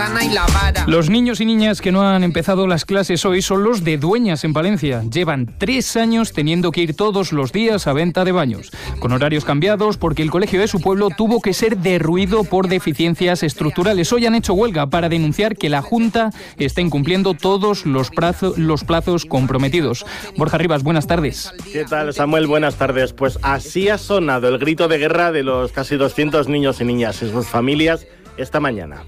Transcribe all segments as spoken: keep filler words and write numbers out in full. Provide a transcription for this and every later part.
katana y la vara. Los niños y niñas que no han empezado las clases hoy son los de Dueñas, en Palencia. Llevan tres años teniendo que ir todos los días a Venta de Baños, con horarios cambiados porque el colegio de su pueblo tuvo que ser derruido por deficiencias estructurales. Hoy han hecho huelga para denunciar que la Junta está incumpliendo todos los, plazo, los plazos comprometidos. Borja Rivas, buenas tardes. ¿Qué tal, Samuel? Buenas tardes. Pues así ha sonado el grito de guerra de los casi doscientos niños y niñas y sus familias esta mañana.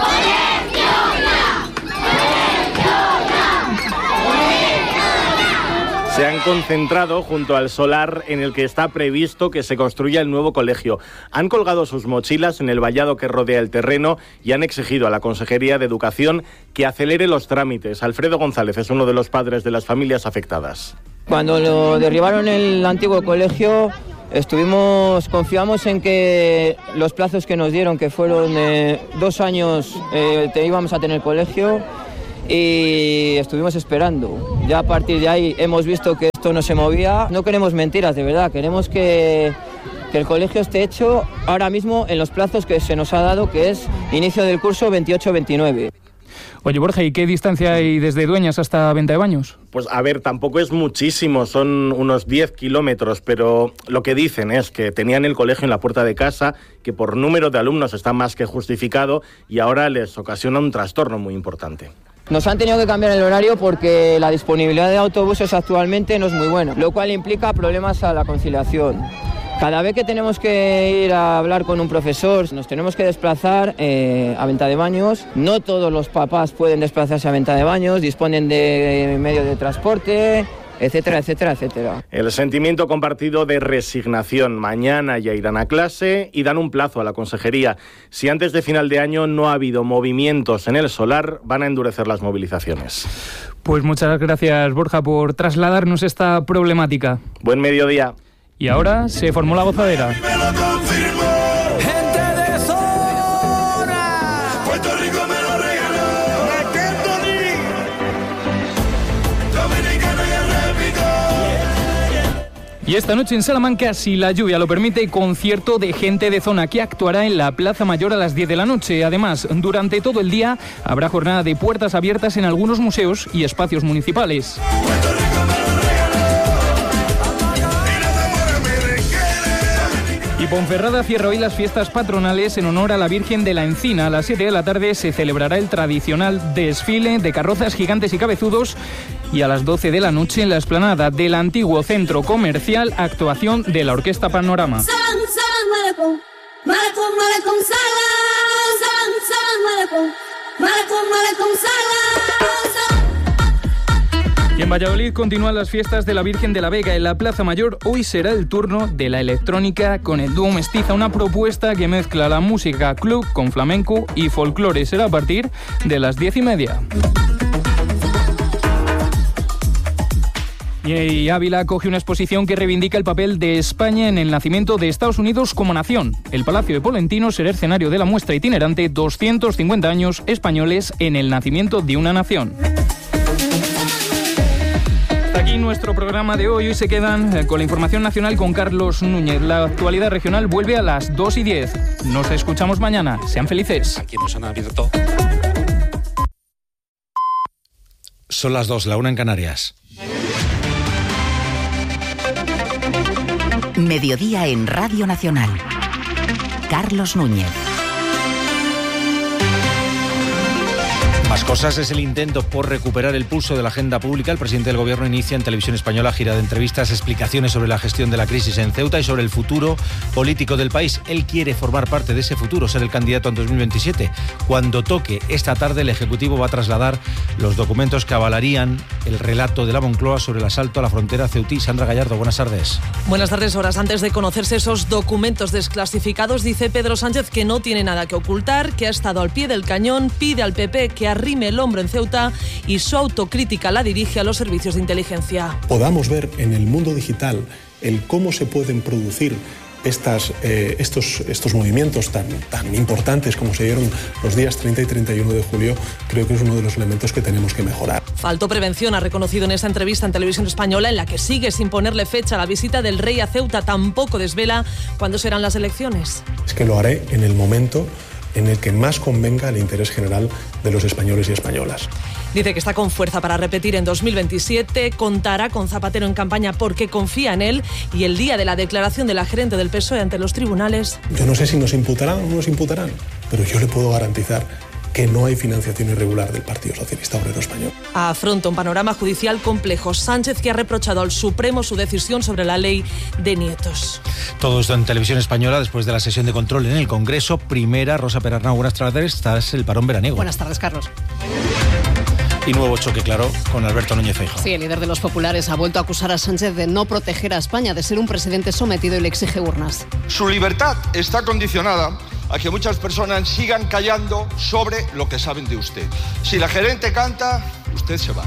Se han concentrado junto al solar en el que está previsto que se construya el nuevo colegio. Han colgado sus mochilas en el vallado que rodea el terreno y han exigido a la Consejería de Educación que acelere los trámites. Alfredo González es uno de los padres de las familias afectadas. Cuando lo derribaron el antiguo colegio, estuvimos, confiamos en que los plazos que nos dieron, que fueron eh, dos años, eh, te íbamos a tener colegio. Y estuvimos esperando. Ya a partir de ahí hemos visto que esto no se movía. No queremos mentiras, de verdad. Queremos que, que el colegio esté hecho ahora mismo en los plazos que se nos ha dado, que es inicio del curso veintiocho veintinueve. Oye, Borja, ¿y qué distancia hay desde Dueñas hasta Venta de Baños? Pues a ver, tampoco es muchísimo, son unos diez kilómetros, pero lo que dicen es que tenían el colegio en la puerta de casa, que por número de alumnos está más que justificado y ahora les ocasiona un trastorno muy importante. Nos han tenido que cambiar el horario porque la disponibilidad de autobuses actualmente no es muy buena, lo cual implica problemas a la conciliación. Cada vez que tenemos que ir a hablar con un profesor, nos tenemos que desplazar eh, a Venta de Baños. No todos los papás pueden desplazarse a Venta de Baños, disponen de medios de transporte, etcétera, etcétera, etcétera. El sentimiento compartido de resignación. Mañana ya irán a clase y dan un plazo a la Consejería. Si antes de final de año no ha habido movimientos en el solar, van a endurecer las movilizaciones. Pues muchas gracias, Borja, por trasladarnos esta problemática. Buen mediodía. Y ahora se formó la gozadera. Y esta noche en Salamanca, si la lluvia lo permite, concierto de Gente de Zona que actuará en la Plaza Mayor a las diez de la noche. Además, durante todo el día habrá jornada de puertas abiertas en algunos museos y espacios municipales. Y Ponferrada cierra hoy las fiestas patronales en honor a la Virgen de la Encina. A las siete de la tarde se celebrará el tradicional desfile de carrozas gigantes y cabezudos y a las doce de la noche en la explanada del antiguo centro comercial, actuación de la Orquesta Panorama. Y en Valladolid continúan las fiestas de la Virgen de la Vega. En la Plaza Mayor hoy será el turno de la electrónica con el dúo Mestiza, una propuesta que mezcla la música club con flamenco y folclore. Será a partir de las diez y media. Y Ávila acoge una exposición que reivindica el papel de España en el nacimiento de Estados Unidos como nación. El Palacio de Polentino será escenario de la muestra itinerante doscientos cincuenta años españoles en el nacimiento de una nación. Hasta aquí nuestro programa de hoy. Hoy se quedan con la información nacional con Carlos Núñez. La actualidad regional vuelve a las dos y diez. Nos escuchamos mañana. Sean felices. Aquí nos han abierto. Son las dos, la una en Canarias. Mediodía en Radio Nacional. Carlos Núñez. Más cosas es el intento por recuperar el pulso de la agenda pública. El presidente del Gobierno inicia en Televisión Española gira de entrevistas, explicaciones sobre la gestión de la crisis en Ceuta y sobre el futuro político del país. Él quiere formar parte de ese futuro, ser el candidato en dos mil veintisiete. Cuando toque esta tarde, el Ejecutivo va a trasladar los documentos que avalarían el relato de la Moncloa sobre el asalto a la frontera ceutí. Sandra Gallardo, buenas tardes. Buenas tardes. Horas antes de conocerse esos documentos desclasificados, dice Pedro Sánchez que no tiene nada que ocultar, que ha estado al pie del cañón, pide al P P que arrime el hombro en Ceuta y su autocrítica la dirige a los servicios de inteligencia. Podamos ver en el mundo digital el cómo se pueden producir estas, eh, estos, estos movimientos tan, tan importantes como se dieron los días treinta y treinta y uno de julio, creo que es uno de los elementos que tenemos que mejorar. Faltó prevención, ha reconocido en esta entrevista en Televisión Española, en la que sigue sin ponerle fecha a la visita del rey a Ceuta. Tampoco desvela cuándo serán las elecciones. Es que lo haré en el momento en el que más convenga el interés general de los españoles y españolas. Dice que está con fuerza para repetir en dos mil veintisiete, contará con Zapatero en campaña porque confía en él, y el día de la declaración de la gerente del P S O E ante los tribunales... Yo no sé si nos imputarán o no nos imputarán, pero yo le puedo garantizar que no hay financiación irregular del Partido Socialista Obrero Español. Afronta un panorama judicial complejo. Sánchez, que ha reprochado al Supremo su decisión sobre la ley de nietos. Todo esto en Televisión Española después de la sesión de control en el Congreso. Primera, Rosa Perarnau, buenas tardes. Estás el parón veraniego. Buenas tardes, Carlos. Y nuevo choque, claro, con Alberto Núñez Feijóo. Sí, el líder de los populares ha vuelto a acusar a Sánchez de no proteger a España, de ser un presidente sometido, y le exige urnas. Su libertad está condicionada a que muchas personas sigan callando sobre lo que saben de usted. Si la gerente canta, usted se va.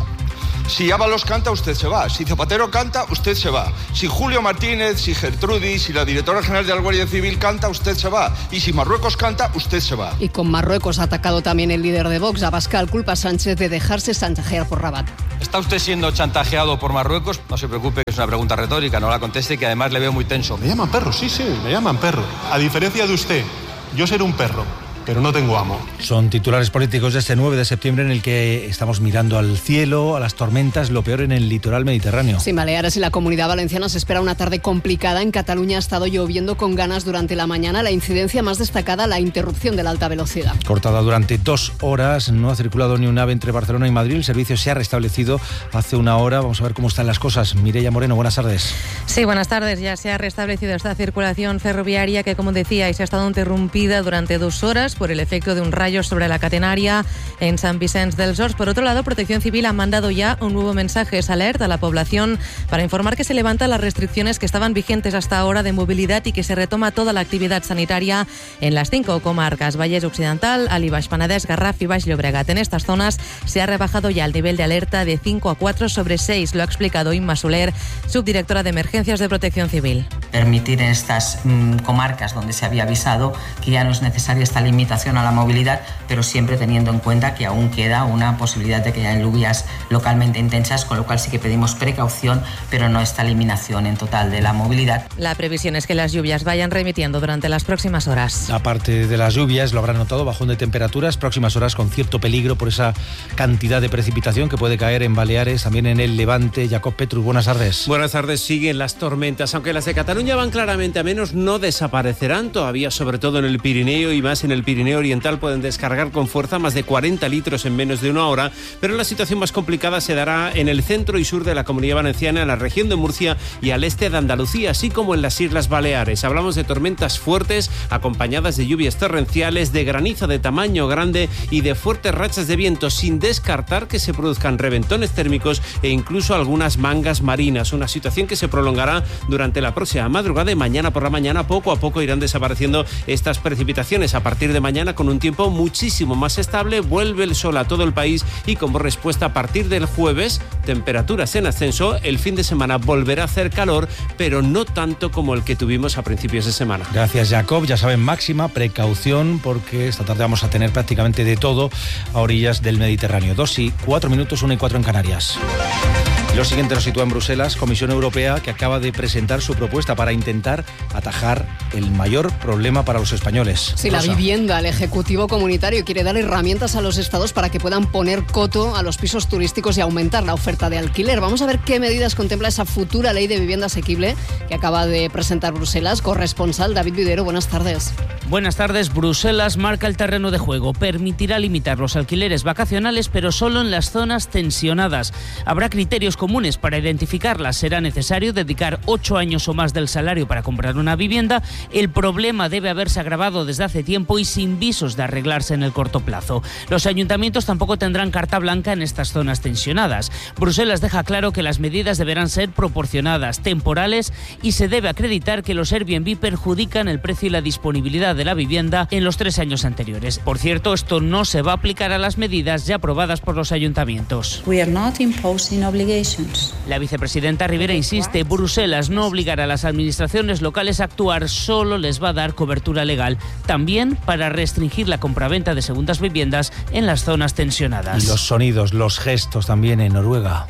Si Ábalos canta, usted se va. Si Zapatero canta, usted se va. Si Julio Martínez, si Gertrudis, si la directora general de la Guardia Civil canta, usted se va. Y si Marruecos canta, usted se va. Y con Marruecos ha atacado también el líder de Vox, Abascal, culpa a Sánchez de dejarse chantajear por Rabat. ¿Está usted siendo chantajeado por Marruecos? No se preocupe, es una pregunta retórica, no la conteste, que además le veo muy tenso. Me llaman perro, sí, sí, me llaman perro. A diferencia de usted, yo seré un perro, pero no tengo amo. Son titulares políticos de este nueve de septiembre en el que estamos mirando al cielo, a las tormentas, lo peor en el litoral mediterráneo. Sí, Baleares y la Comunidad Valenciana se espera una tarde complicada. En Cataluña ha estado lloviendo con ganas durante la mañana. La incidencia más destacada, la interrupción de la alta velocidad. Cortada durante dos horas, no ha circulado ni un ave entre Barcelona y Madrid. El servicio se ha restablecido hace una hora. Vamos a ver cómo están las cosas. Mireia Moreno, buenas tardes. Sí, buenas tardes. Ya se ha restablecido esta circulación ferroviaria que, como decíais, ha estado interrumpida durante dos horas por el efecto de un rayo sobre la catenaria en San Vicente dels Horts. Por otro lado, Protección Civil ha mandado ya un nuevo mensaje de alerta a la población para informar que se levantan las restricciones que estaban vigentes hasta ahora de movilidad y que se retoma toda la actividad sanitaria en las cinco comarcas: Vallès Occidental, Alt Baix Penedès, Garraf y Baix Llobregat. En estas zonas se ha rebajado ya el nivel de alerta de cinco a cuatro sobre seis, lo ha explicado Imma Soler, subdirectora de Emergencias de Protección Civil. Permitir en estas mmm, comarcas donde se había avisado que ya no es necesaria esta limitación a la movilidad, pero siempre teniendo en cuenta que aún queda una posibilidad de que haya lluvias localmente intensas, con lo cual sí que pedimos precaución, pero no esta eliminación en total de la movilidad. La previsión es que las lluvias vayan remitiendo durante las próximas horas. Aparte de las lluvias, lo habrán notado, bajón de temperaturas, próximas horas con cierto peligro por esa cantidad de precipitación que puede caer en Baleares, también en el Levante. Jacob Petrus, buenas tardes. Buenas tardes. Siguen las tormentas, aunque las de Cataluña van claramente a menos, no desaparecerán todavía, sobre todo en el Pirineo y más en el Pirineo Oriental. Pueden descargar con fuerza más de cuarenta litros en menos de una hora, pero la situación más complicada se dará en el centro y sur de la Comunidad Valenciana, en la región de Murcia y al este de Andalucía, así como en las Islas Baleares. Hablamos de tormentas fuertes, acompañadas de lluvias torrenciales, de granizo de tamaño grande y de fuertes rachas de viento, sin descartar que se produzcan reventones térmicos e incluso algunas mangas marinas. Una situación que se prolongará durante la próxima madrugada y mañana por la mañana. Poco a poco irán desapareciendo estas precipitaciones. A partir de mañana, con un tiempo muchísimo más estable, vuelve el sol a todo el país y como respuesta a partir del jueves, temperaturas en ascenso. El fin de semana volverá a hacer calor, pero no tanto como el que tuvimos a principios de semana. Gracias, Jacob. Ya saben, máxima precaución porque esta tarde vamos a tener prácticamente de todo a orillas del Mediterráneo. Dos y cuatro minutos, una y cuatro en Canarias. Lo siguiente nos sitúa en Bruselas, Comisión Europea, que acaba de presentar su propuesta para intentar atajar el mayor problema para los españoles. Sí, Rosa. La vivienda. El Ejecutivo Comunitario quiere dar herramientas a los estados para que puedan poner coto a los pisos turísticos y aumentar la oferta de alquiler. Vamos a ver qué medidas contempla esa futura ley de vivienda asequible que acaba de presentar Bruselas. Corresponsal David Videro, buenas tardes. Buenas tardes. Bruselas marca el terreno de juego. Permitirá limitar los alquileres vacacionales, pero solo en las zonas tensionadas. Habrá criterios comunes para identificarlas. Será necesario dedicar ocho años o más del salario para comprar una vivienda. El problema debe haberse agravado desde hace tiempo y sin visos de arreglarse en el corto plazo. Los ayuntamientos tampoco tendrán carta blanca en estas zonas tensionadas. Bruselas deja claro que las medidas deberán ser proporcionadas, temporales y se debe acreditar que los Airbnb perjudican el precio y la disponibilidad de la vivienda en los tres años anteriores. Por cierto, esto no se va a aplicar a las medidas ya aprobadas por los ayuntamientos. We are not imposing obligations. La vicepresidenta Rivera insiste, Bruselas no obligará a las administraciones locales a actuar, solo les va a dar cobertura legal, también para restringir la compraventa de segundas viviendas en las zonas tensionadas. Y los sonidos, los gestos también en Noruega.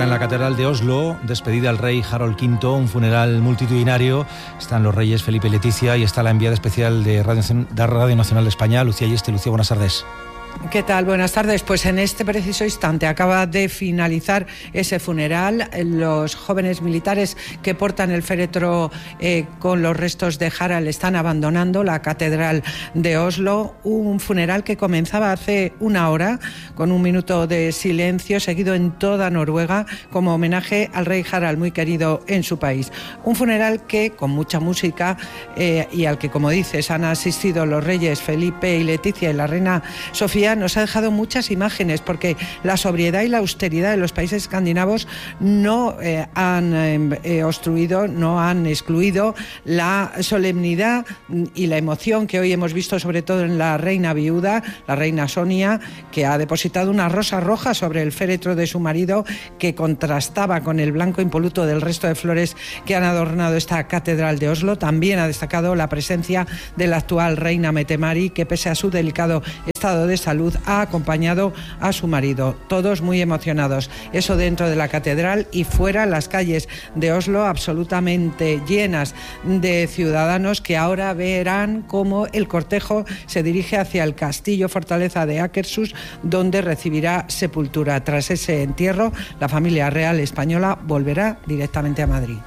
en la Catedral de Oslo, despedida al rey Harold quinto, un funeral multitudinario. Están los reyes Felipe y Leticia y está la enviada especial de Radio, de Radio Nacional de España, Lucía Yeste. Lucía, buenas tardes. ¿Qué tal? Buenas tardes. Pues en este preciso instante acaba de finalizar ese funeral. Los jóvenes militares que portan el féretro eh, con los restos de Harald están abandonando la Catedral de Oslo. Un funeral que comenzaba hace una hora con un minuto de silencio seguido en toda Noruega como homenaje al rey Harald, muy querido en su país. Un funeral que con mucha música eh, y al que, como dices, han asistido los reyes Felipe y Leticia y la reina Sofía, nos ha dejado muchas imágenes, porque la sobriedad y la austeridad de los países escandinavos no eh, han eh, obstruido, no han excluido la solemnidad y la emoción que hoy hemos visto, sobre todo en la reina viuda, la reina Sonia, que ha depositado una rosa roja sobre el féretro de su marido, que contrastaba con el blanco impoluto del resto de flores que han adornado esta Catedral de Oslo. También ha destacado la presencia de la actual reina Mette-Marit, que pese a su delicado estado de salud ha acompañado a su marido. Todos muy emocionados. Eso dentro de la catedral, y fuera las calles de Oslo absolutamente llenas de ciudadanos que ahora verán cómo el cortejo se dirige hacia el castillo fortaleza de Akershus, donde recibirá sepultura. Tras ese entierro, la familia real española volverá directamente a Madrid.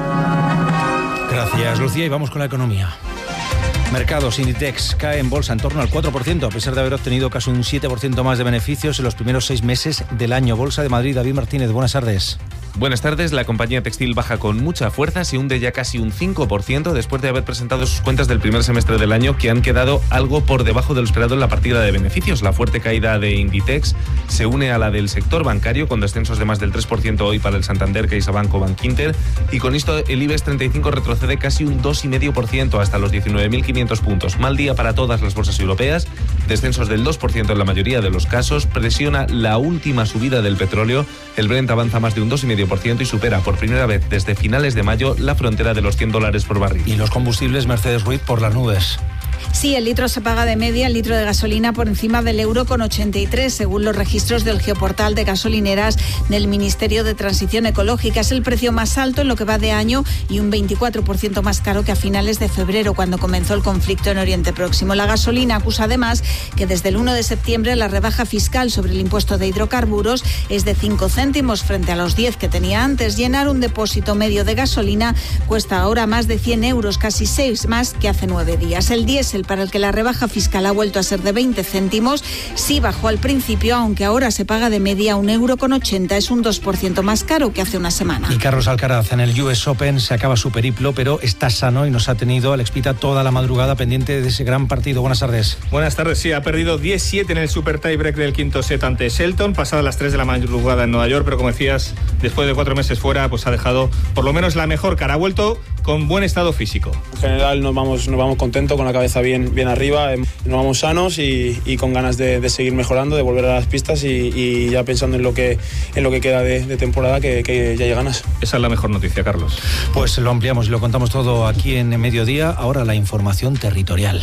Gracias, Lucía, y vamos con la economía. Mercados. Inditex cae en bolsa en torno al cuatro por ciento, a pesar de haber obtenido casi un siete por ciento más de beneficios en los primeros seis meses del año. Bolsa de Madrid, David Martínez, buenas tardes. Buenas tardes. La compañía textil baja con mucha fuerza, se hunde ya casi un cinco por ciento después de haber presentado sus cuentas del primer semestre del año, que han quedado algo por debajo de lo esperado en la partida de beneficios. La fuerte caída de Inditex se une a la del sector bancario, con descensos de más del tres por ciento hoy para el Santander, CaixaBank o Bankinter, y con esto el IBEX treinta y cinco retrocede casi un dos coma cinco por ciento hasta los diecinueve mil quinientos puntos. Mal día para todas las bolsas europeas, descensos del dos por ciento en la mayoría de los casos, presiona la última subida del petróleo. El Brent avanza más de un dos coma cinco por ciento y supera por primera vez desde finales de mayo la frontera de los cien dólares por barril. Y los combustibles, Mercedes Ruiz, por las nubes. Sí, el litro se paga de media, el litro de gasolina por encima del euro con ochenta y tres, según los registros del geoportal de gasolineras del Ministerio de Transición Ecológica. Es el precio más alto en lo que va de año y un veinticuatro por ciento más caro que a finales de febrero, cuando comenzó el conflicto en Oriente Próximo. La gasolina acusa además que desde el uno de septiembre la rebaja fiscal sobre el impuesto de hidrocarburos es de cinco céntimos frente a los diez que tenía antes. Llenar un depósito medio de gasolina cuesta ahora más de cien euros, casi seis más que hace nueve días. El diésel, para el que la rebaja fiscal ha vuelto a ser de veinte céntimos, sí bajó al principio, aunque ahora se paga de media un euro con ochenta, es un dos por ciento más caro que hace una semana. Y Carlos Alcaraz en el U S Open se acaba su periplo, pero está sano y nos ha tenido al expita toda la madrugada pendiente de ese gran partido. Buenas tardes. Buenas tardes, sí, ha perdido diez siete en el super tiebreak del quinto set ante Shelton, pasadas las tres de la madrugada en Nueva York, pero como decías, después de cuatro meses fuera, pues ha dejado por lo menos la mejor cara, ha vuelto con buen estado físico. En general nos vamos, nos vamos contentos, con la cabeza bien, bien arriba, nos vamos sanos y, y con ganas de, de seguir mejorando, de volver a las pistas y, y ya pensando en lo que, en lo que queda de, de temporada, que, que ya hay ganas. Esa es la mejor noticia, Carlos. Pues lo ampliamos y lo contamos todo aquí en Mediodía. Ahora la información territorial.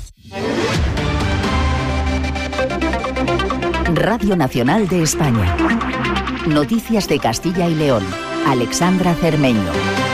Radio Nacional de España. Noticias de Castilla y León. Alexandra Cermeño.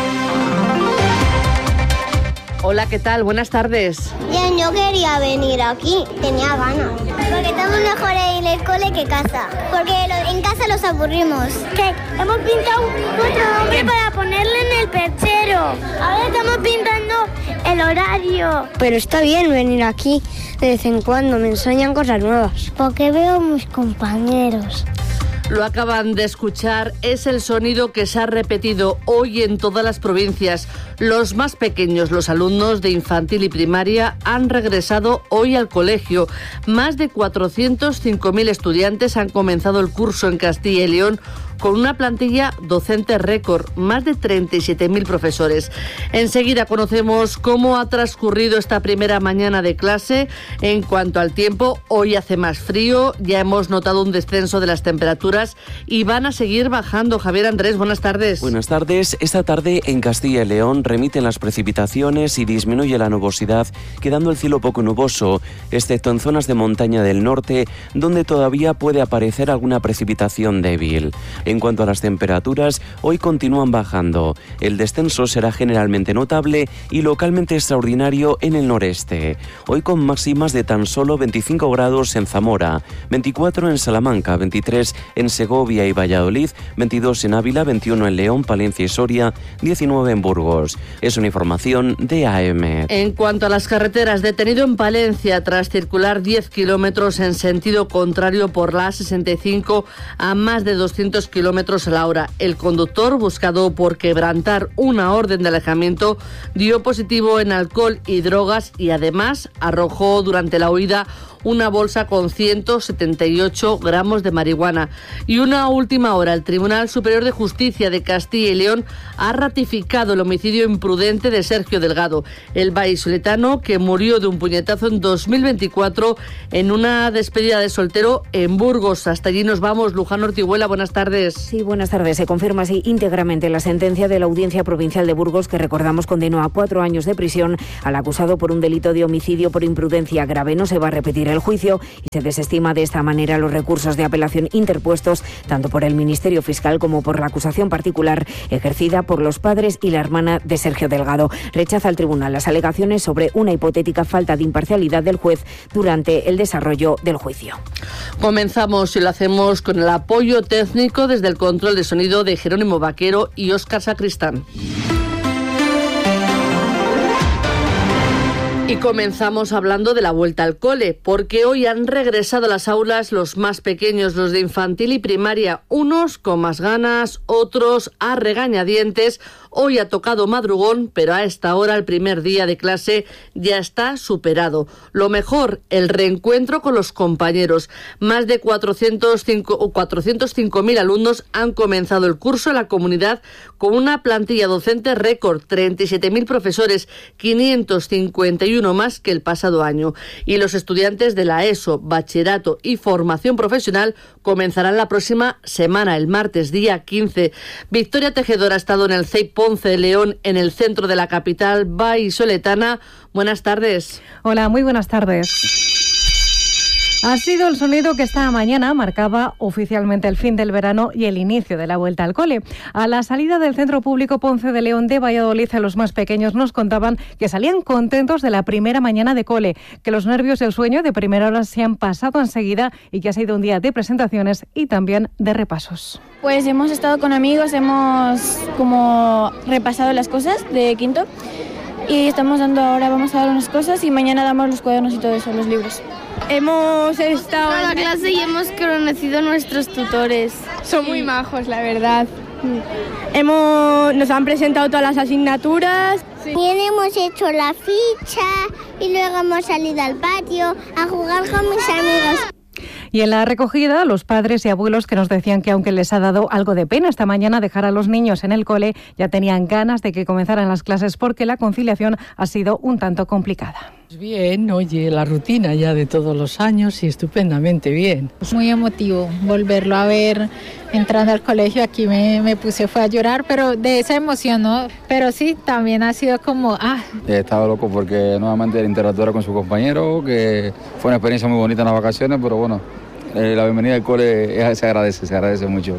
Hola, ¿qué tal? Buenas tardes. Bien, yo quería venir aquí, tenía ganas. Porque estamos mejor en el cole que casa. Porque en casa los aburrimos. Que hemos pintado otro nombre para ponerle en el perchero. Ahora estamos pintando el horario. Pero está bien venir aquí de vez en cuando, me enseñan cosas nuevas. Porque veo a mis compañeros. Lo acaban de escuchar, es el sonido que se ha repetido hoy en todas las provincias. Los más pequeños, los alumnos de infantil y primaria, han regresado hoy al colegio. Más de cuatrocientos cinco mil estudiantes han comenzado el curso en Castilla y León, con una plantilla docente récord, más de treinta y siete mil profesores. Enseguida conocemos cómo ha transcurrido esta primera mañana de clase. En cuanto al tiempo, hoy hace más frío, ya hemos notado un descenso de las temperaturas y van a seguir bajando. Javier Andrés, buenas tardes. Buenas tardes. Esta tarde en Castilla y León remiten las precipitaciones y disminuye la nubosidad, quedando el cielo poco nuboso, excepto en zonas de montaña del norte, donde todavía puede aparecer alguna precipitación débil. En En cuanto a las temperaturas, hoy continúan bajando. El descenso será generalmente notable y localmente extraordinario en el noreste. Hoy con máximas de tan solo veinticinco grados en Zamora, veinticuatro en Salamanca, veintitrés en Segovia y Valladolid, veintidós en Ávila, veintiuno en León, Palencia y Soria, diecinueve en Burgos. Es una información de A M. En cuanto a las carreteras, detenido en Palencia tras circular diez kilómetros en sentido contrario por la A sesenta y cinco a más de doscientos kilómetros a la hora. El conductor, buscado por quebrantar una orden de alejamiento, dio positivo en alcohol y drogas y además arrojó durante la huida una bolsa con ciento setenta y ocho gramos de marihuana. Y una última hora, el Tribunal Superior de Justicia de Castilla y León ha ratificado el homicidio imprudente de Sergio Delgado, el vallisoletano que murió de un puñetazo en dos mil veinticuatro en una despedida de soltero en Burgos. Hasta allí nos vamos. Luján Ortiguela, buenas tardes. Sí, buenas tardes. Se confirma así íntegramente la sentencia de la Audiencia Provincial de Burgos, que recordamos condenó a cuatro años de prisión al acusado por un delito de homicidio por imprudencia grave. No se va a repetir el juicio y se desestima de esta manera los recursos de apelación interpuestos tanto por el Ministerio Fiscal como por la acusación particular ejercida por los padres y la hermana de Sergio Delgado. Rechaza el tribunal las alegaciones sobre una hipotética falta de imparcialidad del juez durante el desarrollo del juicio. Comenzamos y lo hacemos con el apoyo técnico desde el control de sonido de Jerónimo Vaquero y Óscar Sacristán. Y comenzamos hablando de la vuelta al cole, porque hoy han regresado a las aulas los más pequeños, los de infantil y primaria, unos con más ganas, otros a regañadientes. Hoy ha tocado madrugón, pero a esta hora, el primer día de clase, ya está superado. Lo mejor, el reencuentro con los compañeros. Más de cuatrocientos cinco mil alumnos han comenzado el curso en la comunidad con una plantilla docente récord, treinta y siete mil profesores, quinientos cincuenta y uno más que el pasado año. Y los estudiantes de la ESO, bachillerato y formación profesional comenzarán la próxima semana, el martes, día quince. Victoria Tejedor ha estado en el C E I Ponce de León, en el centro de la capital vallisoletana. Buenas tardes. Hola, muy buenas tardes. Ha sido el sonido que esta mañana marcaba oficialmente el fin del verano y el inicio de la vuelta al cole. A la salida del Centro Público Ponce de León de Valladolid, a los más pequeños nos contaban que salían contentos de la primera mañana de cole, que los nervios y el sueño de primera hora se han pasado enseguida y que ha sido un día de presentaciones y también de repasos. Pues hemos estado con amigos, hemos como repasado las cosas de quinto y estamos dando ahora, vamos a dar unas cosas y mañana damos los cuadernos y todo eso, los libros. Hemos estado en la clase y hemos conocido a nuestros tutores. Son muy majos, la verdad. Hemos, nos han presentado todas las asignaturas. Sí. Bien, hemos hecho la ficha y luego hemos salido al patio a jugar con mis amigos. Y en la recogida, los padres y abuelos que nos decían que aunque les ha dado algo de pena esta mañana dejar a los niños en el cole, ya tenían ganas de que comenzaran las clases porque la conciliación ha sido un tanto complicada. Bien, oye, la rutina ya de todos los años y estupendamente bien. Muy emotivo volverlo a ver entrando al colegio. Aquí me, me puse, fue a llorar, pero de esa emoción, ¿no? Pero sí, también ha sido como, ah. He estado loco porque nuevamente interactuar con sus compañeros, que fue una experiencia muy bonita en las vacaciones, pero bueno, eh, la bienvenida al cole eh, se agradece, se agradece mucho.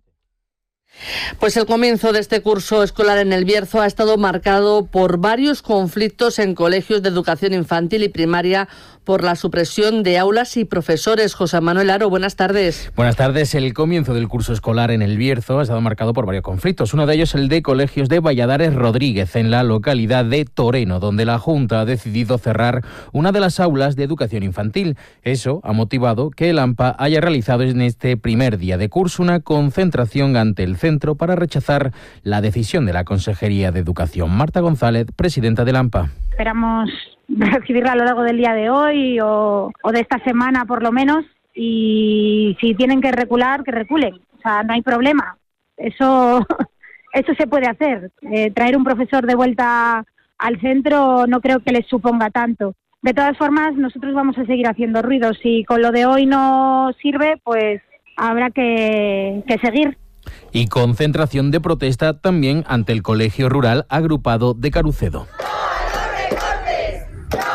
Pues el comienzo de este curso escolar en El Bierzo ha estado marcado por varios conflictos en colegios de educación infantil y primaria por la supresión de aulas y profesores. José Manuel Aro, buenas tardes. Buenas tardes. El comienzo del curso escolar en El Bierzo ha estado marcado por varios conflictos. Uno de ellos el de colegios de Valladares Rodríguez, en la localidad de Toreno, donde la Junta ha decidido cerrar una de las aulas de educación infantil. Eso ha motivado que el AMPA haya realizado en este primer día de curso una concentración ante el centro para rechazar la decisión de la Consejería de Educación. Marta González, presidenta del AMPA. Esperamos recibirla a lo largo del día de hoy o, o de esta semana por lo menos, y si tienen que recular, que reculen. O sea, no hay problema. Eso, eso se puede hacer. Eh, traer un profesor de vuelta al centro no creo que les suponga tanto. De todas formas, nosotros vamos a seguir haciendo ruido. Si con lo de hoy no sirve, pues habrá que, que seguir. Y concentración de protesta también ante el Colegio Rural Agrupado de Carucedo. ¡No a los recortes! ¡No a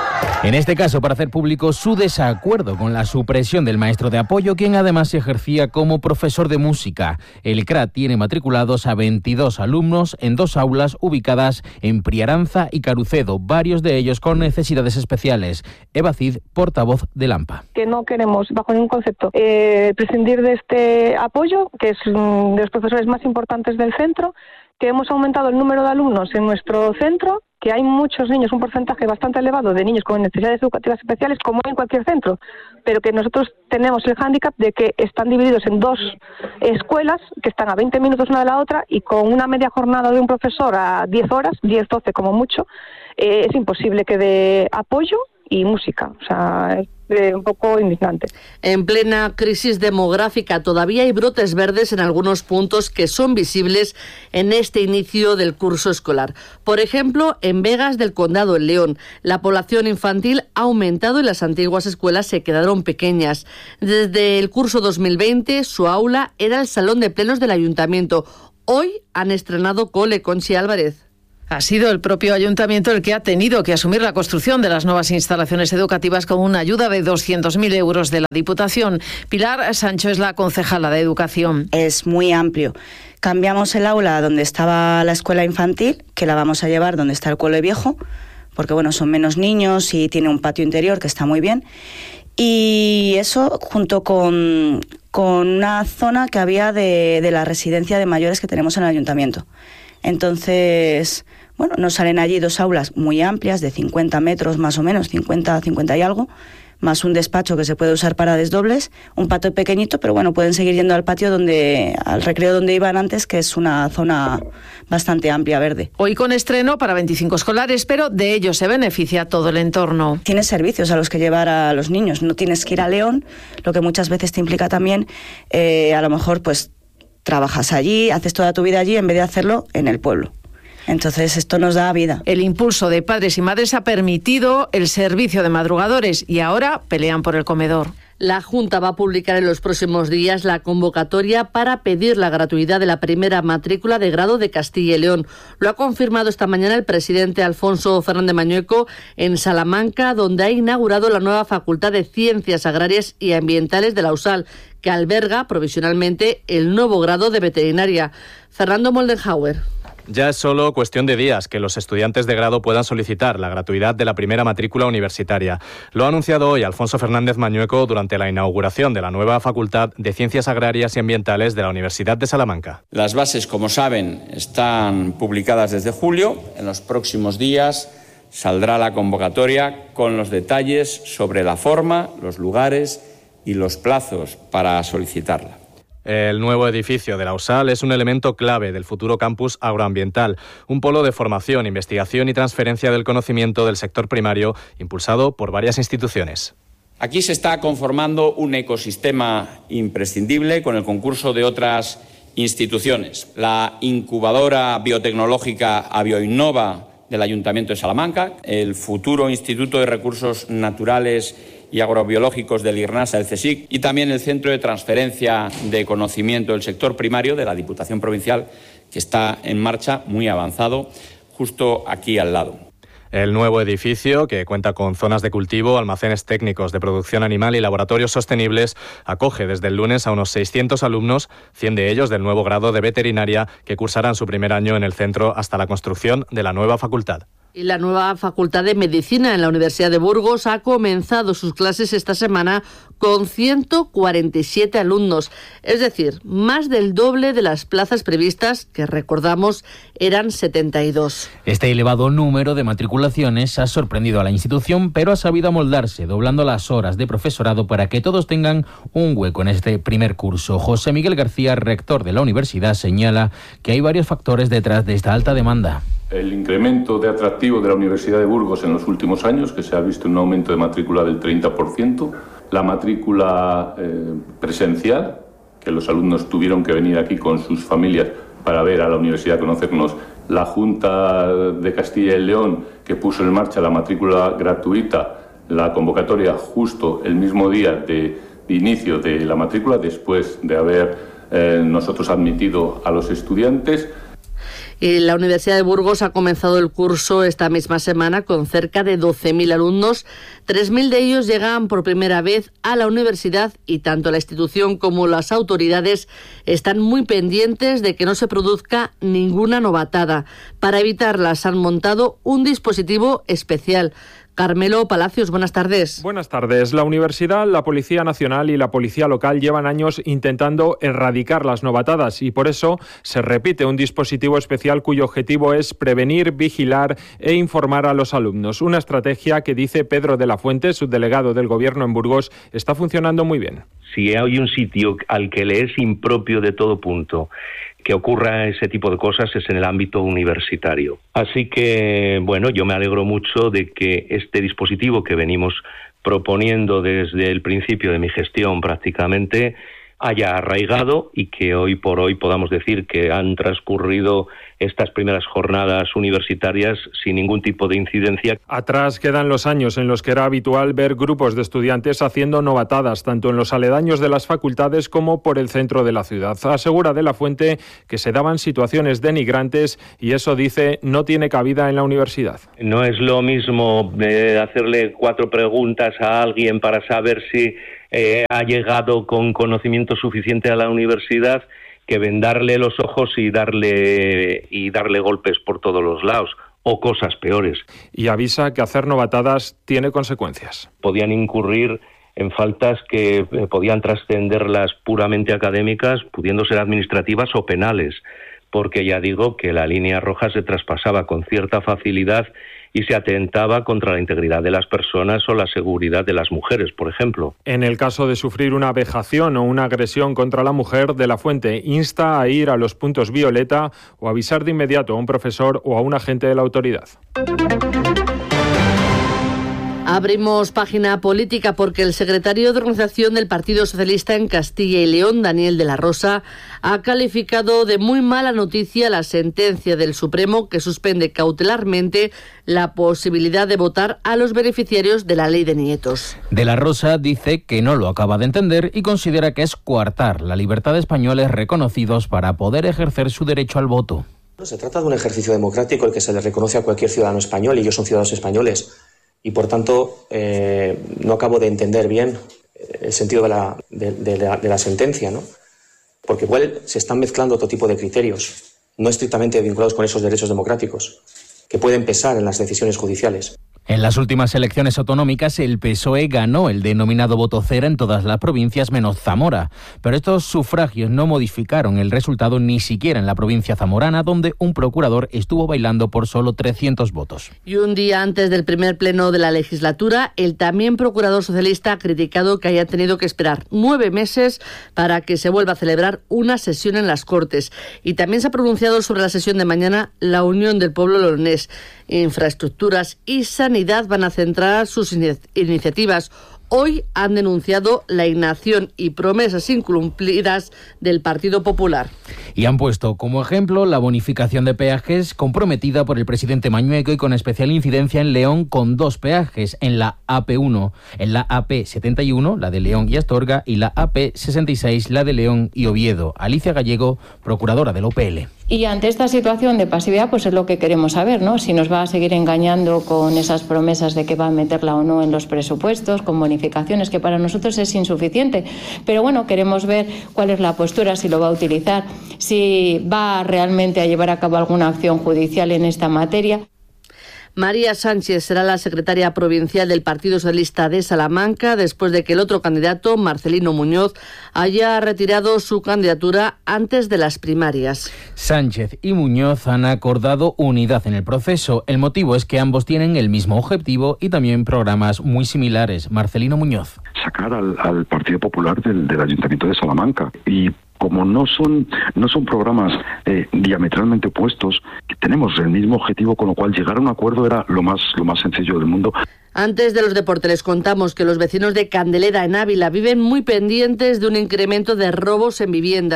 En este caso, para hacer público su desacuerdo con la supresión del maestro de apoyo, quien además ejercía como profesor de música. El C R A tiene matriculados a veintidós alumnos en dos aulas ubicadas en Priaranza y Carucedo, varios de ellos con necesidades especiales. Eva Cid, portavoz del AMPA. Que no queremos, bajo ningún concepto, eh, prescindir de este apoyo, que es um, de los profesores más importantes del centro, que hemos aumentado el número de alumnos en nuestro centro, que hay muchos niños, un porcentaje bastante elevado de niños con necesidades educativas especiales, como en cualquier centro, pero que nosotros tenemos el hándicap de que están divididos en dos escuelas que están a veinte minutos una de la otra y con una media jornada de un profesor a diez horas, diez, doce como mucho, eh, es imposible que dé apoyo y música. O sea, es eh, un poco indignante. En plena crisis demográfica todavía hay brotes verdes en algunos puntos que son visibles en este inicio del curso escolar. Por ejemplo, en Vegas del Condado, en León, la población infantil ha aumentado y las antiguas escuelas se quedaron pequeñas. Desde el curso dos mil veinte, su aula era el salón de plenos del ayuntamiento. Hoy han estrenado cole. Conchi Álvarez. Ha sido el propio ayuntamiento el que ha tenido que asumir la construcción de las nuevas instalaciones educativas con una ayuda de doscientos mil euros de la Diputación. Pilar Sancho es la concejala de Educación. Es muy amplio. Cambiamos el aula donde estaba la escuela infantil, que la vamos a llevar donde está el cole viejo, porque bueno, son menos niños y tiene un patio interior que está muy bien. Y eso junto con, con una zona que había de, de la residencia de mayores que tenemos en el ayuntamiento. Entonces, bueno, nos salen allí dos aulas muy amplias, de cincuenta metros más o menos, cincuenta, cincuenta y algo, más un despacho que se puede usar para desdobles, un patio pequeñito, pero bueno, pueden seguir yendo al patio donde, al recreo donde iban antes, que es una zona bastante amplia, verde. Hoy con estreno para veinticinco escolares, pero de ello se beneficia todo el entorno. Tienes servicios a los que llevar a los niños, no tienes que ir a León, lo que muchas veces te implica también, eh, a lo mejor pues trabajas allí, haces toda tu vida allí en vez de hacerlo en el pueblo. Entonces esto nos da vida. El impulso de padres y madres ha permitido el servicio de madrugadores y ahora pelean por el comedor. La Junta va a publicar en los próximos días la convocatoria para pedir la gratuidad de la primera matrícula de grado de Castilla y León. Lo ha confirmado esta mañana el presidente Alfonso Fernández Mañueco en Salamanca, donde ha inaugurado la nueva Facultad de Ciencias Agrarias y Ambientales de la USAL, que alberga provisionalmente el nuevo grado de veterinaria. Fernando Moldenhauer. Ya es solo cuestión de días que los estudiantes de grado puedan solicitar la gratuidad de la primera matrícula universitaria. Lo ha anunciado hoy Alfonso Fernández Mañueco durante la inauguración de la nueva Facultad de Ciencias Agrarias y Ambientales de la Universidad de Salamanca. Las bases, como saben, están publicadas desde julio. En los próximos días saldrá la convocatoria con los detalles sobre la forma, los lugares y los plazos para solicitarla. El nuevo edificio de la USAL es un elemento clave del futuro campus agroambiental, un polo de formación, investigación y transferencia del conocimiento del sector primario, impulsado por varias instituciones. Aquí se está conformando un ecosistema imprescindible con el concurso de otras instituciones. La incubadora biotecnológica Avioinnova del Ayuntamiento de Salamanca, el futuro Instituto de Recursos Naturales y Agrobiológicos del IRNASA, el CSIC, y también el Centro de Transferencia de Conocimiento del Sector Primario de la Diputación Provincial, que está en marcha, muy avanzado, justo aquí al lado. El nuevo edificio, que cuenta con zonas de cultivo, almacenes técnicos de producción animal y laboratorios sostenibles, acoge desde el lunes a unos seiscientos alumnos, cien de ellos del nuevo grado de veterinaria, que cursarán su primer año en el centro hasta la construcción de la nueva facultad. Y la nueva Facultad de Medicina en la Universidad de Burgos ha comenzado sus clases esta semana con ciento cuarenta y siete alumnos, es decir, más del doble de las plazas previstas, que recordamos eran setenta y dos. Este elevado número de matriculaciones ha sorprendido a la institución, pero ha sabido amoldarse, doblando las horas de profesorado para que todos tengan un hueco en este primer curso. José Miguel García, rector de la universidad, señala que hay varios factores detrás de esta alta demanda. El incremento de atractivo de la Universidad de Burgos en los últimos años, que se ha visto un aumento de matrícula del treinta por ciento, la matrícula eh, presencial, que los alumnos tuvieron que venir aquí con sus familias para ver a la universidad, conocernos, la Junta de Castilla y León, que puso en marcha la matrícula gratuita, la convocatoria justo el mismo día de, de inicio de la matrícula, después de haber eh, nosotros admitido a los estudiantes. Y la Universidad de Burgos ha comenzado el curso esta misma semana con cerca de doce mil alumnos. tres mil de ellos llegan por primera vez a la universidad y tanto la institución como las autoridades están muy pendientes de que no se produzca ninguna novatada. Para evitarlas han montado un dispositivo especial. Carmelo Palacios, buenas tardes. Buenas tardes. La Universidad, la Policía Nacional y la Policía Local llevan años intentando erradicar las novatadas y por eso se repite un dispositivo especial cuyo objetivo es prevenir, vigilar e informar a los alumnos. Una estrategia que, dice Pedro de la Fuente, subdelegado del Gobierno en Burgos, está funcionando muy bien. Si hay un sitio al que le es impropio de todo punto que ocurra ese tipo de cosas es en el ámbito universitario. Así que, bueno, yo me alegro mucho de que este dispositivo que venimos proponiendo desde el principio de mi gestión prácticamente haya arraigado y que hoy por hoy podamos decir que han transcurrido estas primeras jornadas universitarias sin ningún tipo de incidencia. Atrás quedan los años en los que era habitual ver grupos de estudiantes haciendo novatadas, tanto en los aledaños de las facultades como por el centro de la ciudad. Asegura de la Fuente que se daban situaciones denigrantes y eso, dice, no tiene cabida en la universidad. No es lo mismo eh, hacerle cuatro preguntas a alguien para saber si eh, ha llegado con conocimiento suficiente a la universidad que vendarle los ojos y darle y darle golpes por todos los lados o cosas peores. Y avisa que hacer novatadas tiene consecuencias. Podían incurrir en faltas que eh, podían trascender las puramente académicas, pudiendo ser administrativas o penales, porque ya digo que la línea roja se traspasaba con cierta facilidad y se atentaba contra la integridad de las personas o la seguridad de las mujeres, por ejemplo. En el caso de sufrir una vejación o una agresión contra la mujer, de la Fuente insta a ir a los puntos violeta o avisar de inmediato a un profesor o a un agente de la autoridad. Abrimos página política porque el secretario de Organización del Partido Socialista en Castilla y León, Daniel de la Rosa, ha calificado de muy mala noticia la sentencia del Supremo que suspende cautelarmente la posibilidad de votar a los beneficiarios de la ley de nietos. De la Rosa dice que no lo acaba de entender y considera que es coartar la libertad de españoles reconocidos para poder ejercer su derecho al voto. Se trata de un ejercicio democrático el que se le reconoce a cualquier ciudadano español y ellos son ciudadanos españoles. Y, por tanto, eh, no acabo de entender bien el sentido de la, de, de la, de la sentencia, ¿no? Porque igual se están mezclando otro tipo de criterios, no estrictamente vinculados con esos derechos democráticos, que pueden pesar en las decisiones judiciales. En las últimas elecciones autonómicas, el P S O E ganó el denominado voto cero en todas las provincias menos Zamora. Pero estos sufragios no modificaron el resultado ni siquiera en la provincia zamorana, donde un procurador estuvo bailando por solo trescientos votos. Y un día antes del primer pleno de la legislatura, el también procurador socialista ha criticado que haya tenido que esperar nueve meses para que se vuelva a celebrar una sesión en las Cortes. Y también se ha pronunciado sobre la sesión de mañana la Unión del Pueblo Leonés. Infraestructuras y sanidad van a centrar sus in- iniciativas. Hoy han denunciado la inacción y promesas incumplidas del Partido Popular. Y han puesto como ejemplo la bonificación de peajes comprometida por el presidente Mañueco y con especial incidencia en León con dos peajes, en la A P uno, en la A P setenta y uno, la de León y Astorga, y la A P sesenta y seis, la de León y Oviedo. Alicia Gallego, procuradora del O P L. Y ante esta situación de pasividad, pues es lo que queremos saber, ¿no? Si nos va a seguir engañando con esas promesas de que va a meterla o no en los presupuestos, con bonificaciones, que para nosotros es insuficiente. Pero bueno, queremos ver cuál es la postura, si lo va a utilizar, si va realmente a llevar a cabo alguna acción judicial en esta materia. María Sánchez será la secretaria provincial del Partido Socialista de Salamanca después de que el otro candidato, Marcelino Muñoz, haya retirado su candidatura antes de las primarias. Sánchez y Muñoz han acordado unidad en el proceso. El motivo es que ambos tienen el mismo objetivo y también programas muy similares. Marcelino Muñoz. Sacar al, al Partido Popular del, del Ayuntamiento de Salamanca. Y como no son no son programas eh, diametralmente opuestos, tenemos el mismo objetivo, con lo cual llegar a un acuerdo era lo más lo más sencillo del mundo. Antes de los deportes les contamos que los vecinos de Candelera en Ávila viven muy pendientes de un incremento de robos en viviendas.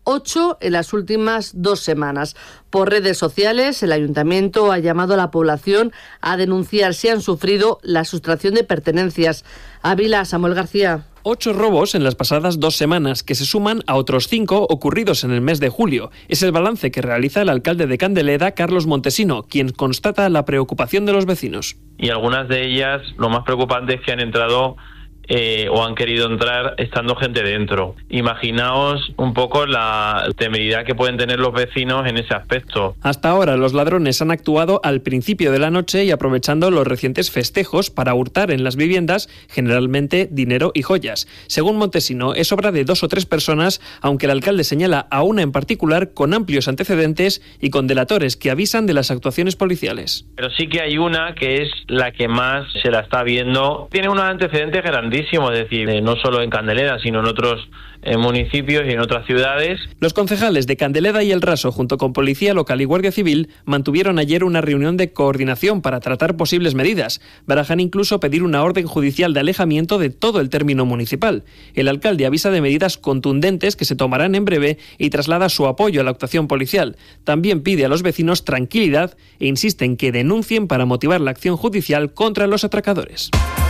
ocho en las últimas dos semanas. Por redes sociales, el ayuntamiento ha llamado a la población a denunciar si han sufrido la sustracción de pertenencias. Ávila, Samuel García. Ocho robos en las pasadas dos semanas, que se suman a otros cinco ocurridos en el mes de julio. Es el balance que realiza el alcalde de Candeleda, Carlos Montesino, quien constata la preocupación de los vecinos. Y algunas de ellas, lo más preocupante es que han entrado eh, o han querido entrar estando gente dentro. Imaginaos un poco la temeridad que pueden tener los vecinos en ese aspecto. Hasta ahora los ladrones han actuado al principio de la noche y aprovechando los recientes festejos para hurtar en las viviendas, generalmente dinero y joyas. Según Montesino, es obra de dos o tres personas, aunque el alcalde señala a una en particular con amplios antecedentes y con delatores que avisan de las actuaciones policiales. Pero sí que hay una que es la que más se la está viendo. Tiene unos antecedentes grandísimos. Es decir, eh, no solo en Candeleda, sino en otros eh, municipios y en otras ciudades. Los concejales de Candeleda y El Raso, junto con Policía Local y Guardia Civil, mantuvieron ayer una reunión de coordinación para tratar posibles medidas. Barajan incluso pedir una orden judicial de alejamiento de todo el término municipal. El alcalde avisa de medidas contundentes que se tomarán en breve y traslada su apoyo a la actuación policial. También pide a los vecinos tranquilidad e insiste en que denuncien para motivar la acción judicial contra los atracadores.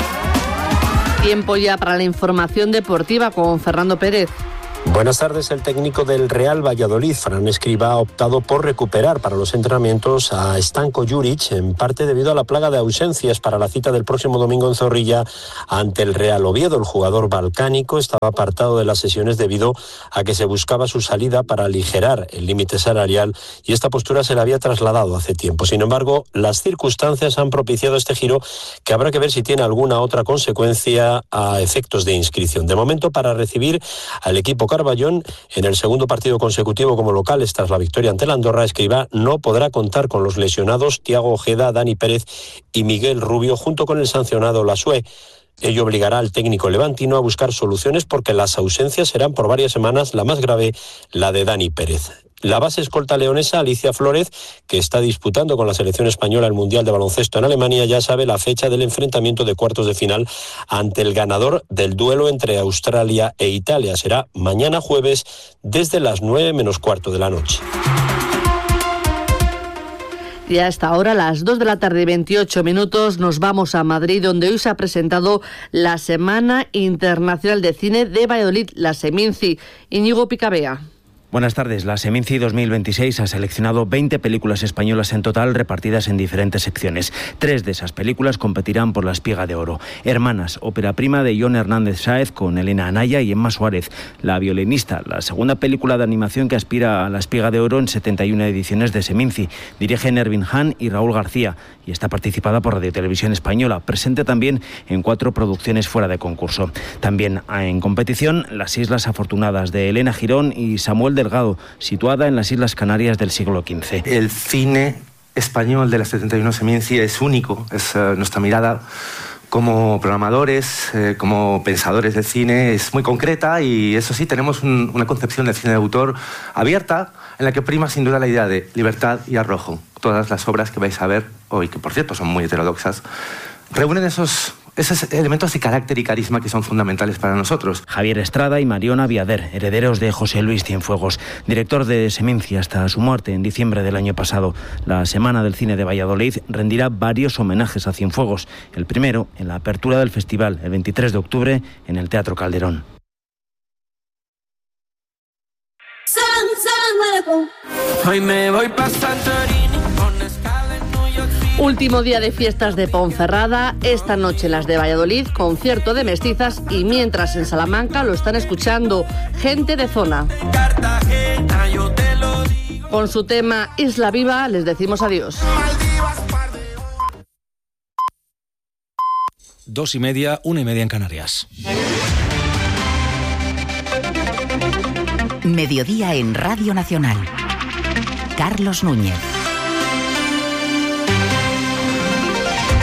Tiempo ya para la información deportiva con Fernando Pérez. Buenas tardes. El técnico del Real Valladolid, Fran Escribá, ha optado por recuperar para los entrenamientos a Stanko Juric, en parte debido a la plaga de ausencias para la cita del próximo domingo en Zorrilla ante el Real Oviedo. El jugador balcánico estaba apartado de las sesiones debido a que se buscaba su salida para aligerar el límite salarial y esta postura se le había trasladado hace tiempo. Sin embargo, las circunstancias han propiciado este giro que habrá que ver si tiene alguna otra consecuencia a efectos de inscripción. De momento, para recibir al equipo Carballón en el segundo partido consecutivo como locales tras la victoria ante la Andorra, Escribá no podrá contar con los lesionados Tiago Ojeda, Dani Pérez y Miguel Rubio, junto con el sancionado Lasue. Ello obligará al técnico levantino a buscar soluciones porque las ausencias serán por varias semanas, la más grave, la de Dani Pérez. La base escolta leonesa Alicia Flórez, que está disputando con la selección española el Mundial de Baloncesto en Alemania, ya sabe la fecha del enfrentamiento de cuartos de final ante el ganador del duelo entre Australia e Italia. Será mañana jueves desde las nueve menos cuarto de la noche. Y a esta hora, a las dos de la tarde y veintiocho minutos, nos vamos a Madrid, donde hoy se ha presentado la Semana Internacional de Cine de Valladolid, la Seminci. Íñigo Picabea. Buenas tardes. La Seminci dos mil veintiséis ha seleccionado veinte películas españolas en total repartidas en diferentes secciones. Tres de esas películas competirán por la Espiga de Oro. Hermanas, ópera prima de Jon Hernández Sáez con Elena Anaya y Emma Suárez. La violinista, la segunda película de animación que aspira a la Espiga de Oro en setenta y una ediciones de Seminci. Dirigen Ervin Han y Raúl García y está participada por Radio Televisión Española. Presente también en cuatro producciones fuera de concurso. También en competición Las Islas Afortunadas de Elena Girón y Samuel de Delgado, situada en las Islas Canarias del siglo quince. El cine español de la setenta y una Seminci es único, es uh, nuestra mirada como programadores, eh, como pensadores del cine, es muy concreta y eso sí, tenemos un, una concepción del cine de autor abierta, en la que prima sin duda la idea de libertad y arrojo. Todas las obras que vais a ver hoy, que por cierto son muy heterodoxas, reúnen esos esos elementos de carácter y carisma que son fundamentales para nosotros. Javier Estrada y Mariona Viader, herederos de José Luis Cienfuegos, director de Seminci hasta su muerte en diciembre del año pasado. La Semana del Cine de Valladolid rendirá varios homenajes a Cienfuegos. El primero en la apertura del festival, el veintitrés de octubre, en el Teatro Calderón. Hoy me voy pa' Santorini con escala en New York City. Último día de fiestas de Ponferrada, esta noche las de Valladolid, concierto de mestizas y mientras en Salamanca lo están escuchando gente de zona. Cartagena, yo te lo digo. Con su tema Isla Viva les decimos adiós. Dos y media, una y media en Canarias. Mediodía en Radio Nacional. Carlos Núñez.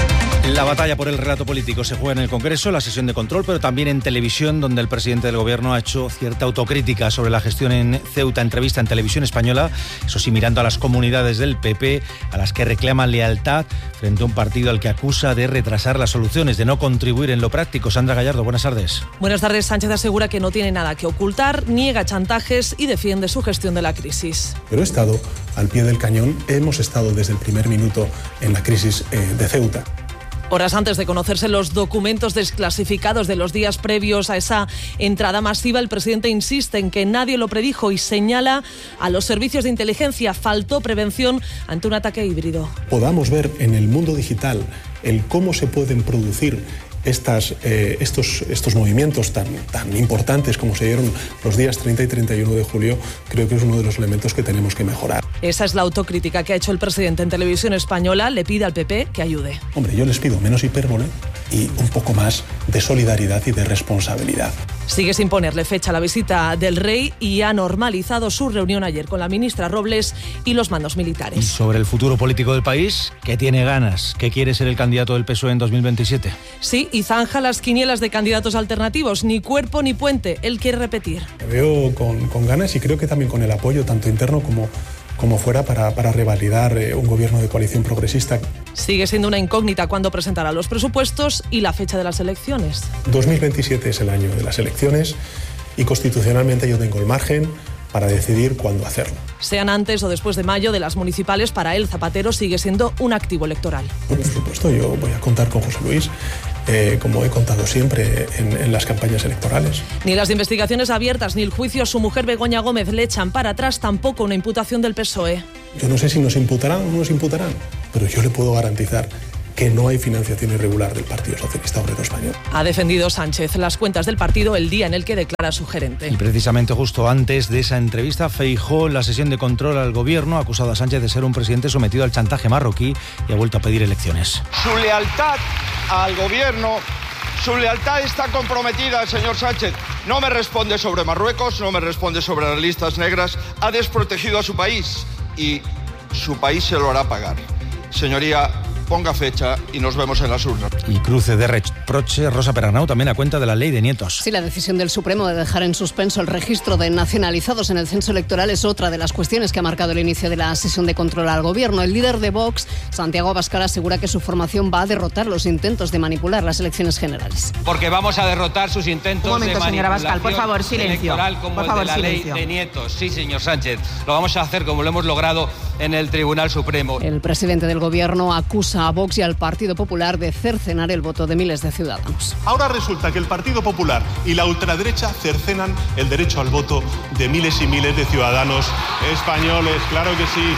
La batalla por el relato político se juega en el Congreso, la sesión de control, pero también en televisión, donde el presidente del Gobierno ha hecho cierta autocrítica sobre la gestión en Ceuta, entrevista en Televisión Española, eso sí, mirando a las comunidades del P P, a las que reclaman lealtad frente a un partido al que acusa de retrasar las soluciones, de no contribuir en lo práctico. Sandra Gallardo, buenas tardes. Buenas tardes. Sánchez asegura que no tiene nada que ocultar, niega chantajes y defiende su gestión de la crisis. Pero he estado al pie del cañón, hemos estado desde el primer minuto en la crisis eh, de Ceuta. Horas antes de conocerse los documentos desclasificados de los días previos a esa entrada masiva, el presidente insiste en que nadie lo predijo y señala a los servicios de inteligencia. Faltó prevención ante un ataque híbrido. Podamos ver en el mundo digital el cómo se pueden producir Estas, eh, estos, estos movimientos tan, tan importantes como se dieron los días treinta y treinta y uno de julio, creo que es uno de los elementos que tenemos que mejorar. Esa es la autocrítica que ha hecho el presidente en Televisión Española. Le pide al P P que ayude. Hombre, yo les pido menos hipérbole y un poco más de solidaridad y de responsabilidad. Sigue sin ponerle fecha a la visita del rey y ha normalizado su reunión ayer con la ministra Robles y los mandos militares. Y sobre el futuro político del país, ¿qué tiene ganas? ¿Qué quiere ser el candidato del P S O E en dos mil veintisiete? Sí, y zanja las quinielas de candidatos alternativos. Ni cuerpo ni puente. Él quiere repetir. Me veo con, con ganas y creo que también con el apoyo tanto interno como, como fuera para, para revalidar eh, un gobierno de coalición progresista. Sigue siendo una incógnita cuándo presentará los presupuestos y la fecha de las elecciones. dos mil veintisiete es el año de las elecciones y constitucionalmente yo tengo el margen para decidir cuándo hacerlo. Sean antes o después de mayo de las municipales, para él Zapatero sigue siendo un activo electoral. Por supuesto, yo voy a contar con José Luis, eh, como he contado siempre en, en las campañas electorales. Ni las investigaciones abiertas ni el juicio a su mujer Begoña Gómez le echan para atrás, tampoco una imputación del P S O E. Yo no sé si nos imputarán o no nos imputarán, pero yo le puedo garantizar que no hay financiación irregular del Partido Socialista Obrero Español. Ha defendido Sánchez las cuentas del partido el día en el que declara su gerente. Y precisamente justo antes de esa entrevista, Feijóo, en la sesión de control al gobierno, ha acusado a Sánchez de ser un presidente sometido al chantaje marroquí y ha vuelto a pedir elecciones. Su lealtad al gobierno, su lealtad está comprometida, señor Sánchez. No me responde sobre Marruecos, no me responde sobre las listas negras. Ha desprotegido a su país y su país se lo hará pagar. Señoría, ponga fecha y nos vemos en las urnas. Y cruce de reproche, Rosa Perarnau, también a cuenta de la ley de nietos. Sí, la decisión del Supremo de dejar en suspenso el registro de nacionalizados en el censo electoral es otra de las cuestiones que ha marcado el inicio de la sesión de control al gobierno. El líder de Vox, Santiago Abascal, asegura que su formación va a derrotar los intentos de manipular las elecciones generales. Porque vamos a derrotar sus intentos Un momento, de señora manipulación Abascal, por favor, silencio. electoral como por el favor, de la silencio. ley de nietos. Sí, señor Sánchez, lo vamos a hacer como lo hemos logrado en el Tribunal Supremo. El presidente del gobierno acusa a Vox y al Partido Popular de cercenar el voto de miles de ciudadanos. Ahora resulta que el Partido Popular y la ultraderecha cercenan el derecho al voto de miles y miles de ciudadanos españoles. Claro que sí.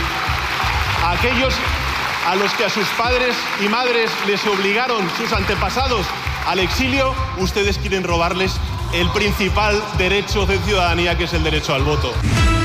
Aquellos a los que a sus padres y madres les obligaron sus antepasados al exilio, ustedes quieren robarles el principal derecho de ciudadanía, que es el derecho al voto.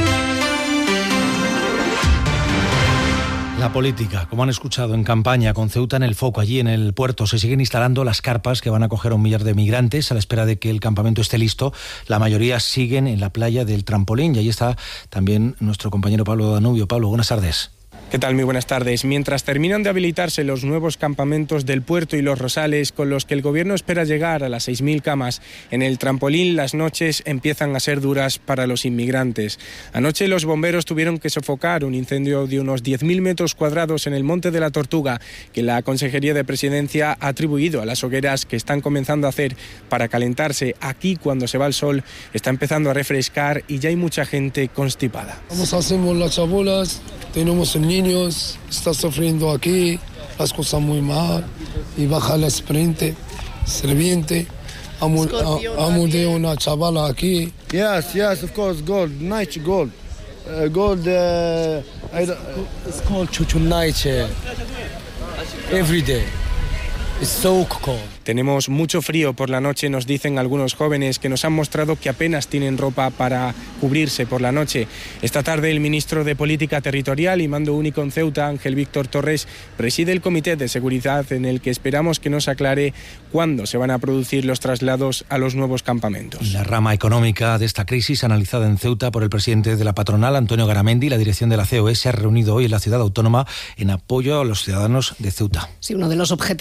La política, como han escuchado en campaña, con Ceuta en el foco, allí en el puerto se siguen instalando las carpas que van a acoger a un millar de migrantes a la espera de que el campamento esté listo. La mayoría siguen en la playa del Trampolín y allí está también nuestro compañero Pablo Danubio. Pablo, buenas tardes. ¿Qué tal? Muy buenas tardes. Mientras terminan de habilitarse los nuevos campamentos del Puerto y los Rosales, con los que el gobierno espera llegar a las seis mil camas, en el Trampolín las noches empiezan a ser duras para los inmigrantes. Anoche los bomberos tuvieron que sofocar un incendio de unos diez mil metros cuadrados en el Monte de la Tortuga, que la Consejería de Presidencia ha atribuido a las hogueras que están comenzando a hacer para calentarse. Aquí, cuando se va el sol, está empezando a refrescar y ya hay mucha gente constipada. Vamos, hacemos las chabolas, tenemos el niño. Niños, está sufriendo aquí, las cosas muy mal, y baja el sprint, serviente, amo, amo de una chavala aquí. Yes, yes, of course, gold, night gold, uh, gold, uh, I, it's called chuchunaiche, every day. It's so cold. Tenemos mucho frío por la noche, nos dicen algunos jóvenes que nos han mostrado que apenas tienen ropa para cubrirse por la noche. Esta tarde el ministro de Política Territorial y Mando Único en Ceuta, Ángel Víctor Torres, preside el Comité de Seguridad en el que esperamos que nos aclare cuándo se van a producir los traslados a los nuevos campamentos. La rama económica de esta crisis, analizada en Ceuta por el presidente de la patronal, Antonio Garamendi, la dirección de la C O E se ha reunido hoy en la ciudad autónoma en apoyo a los ciudadanos de Ceuta. Sí, uno de los objetivos ha sido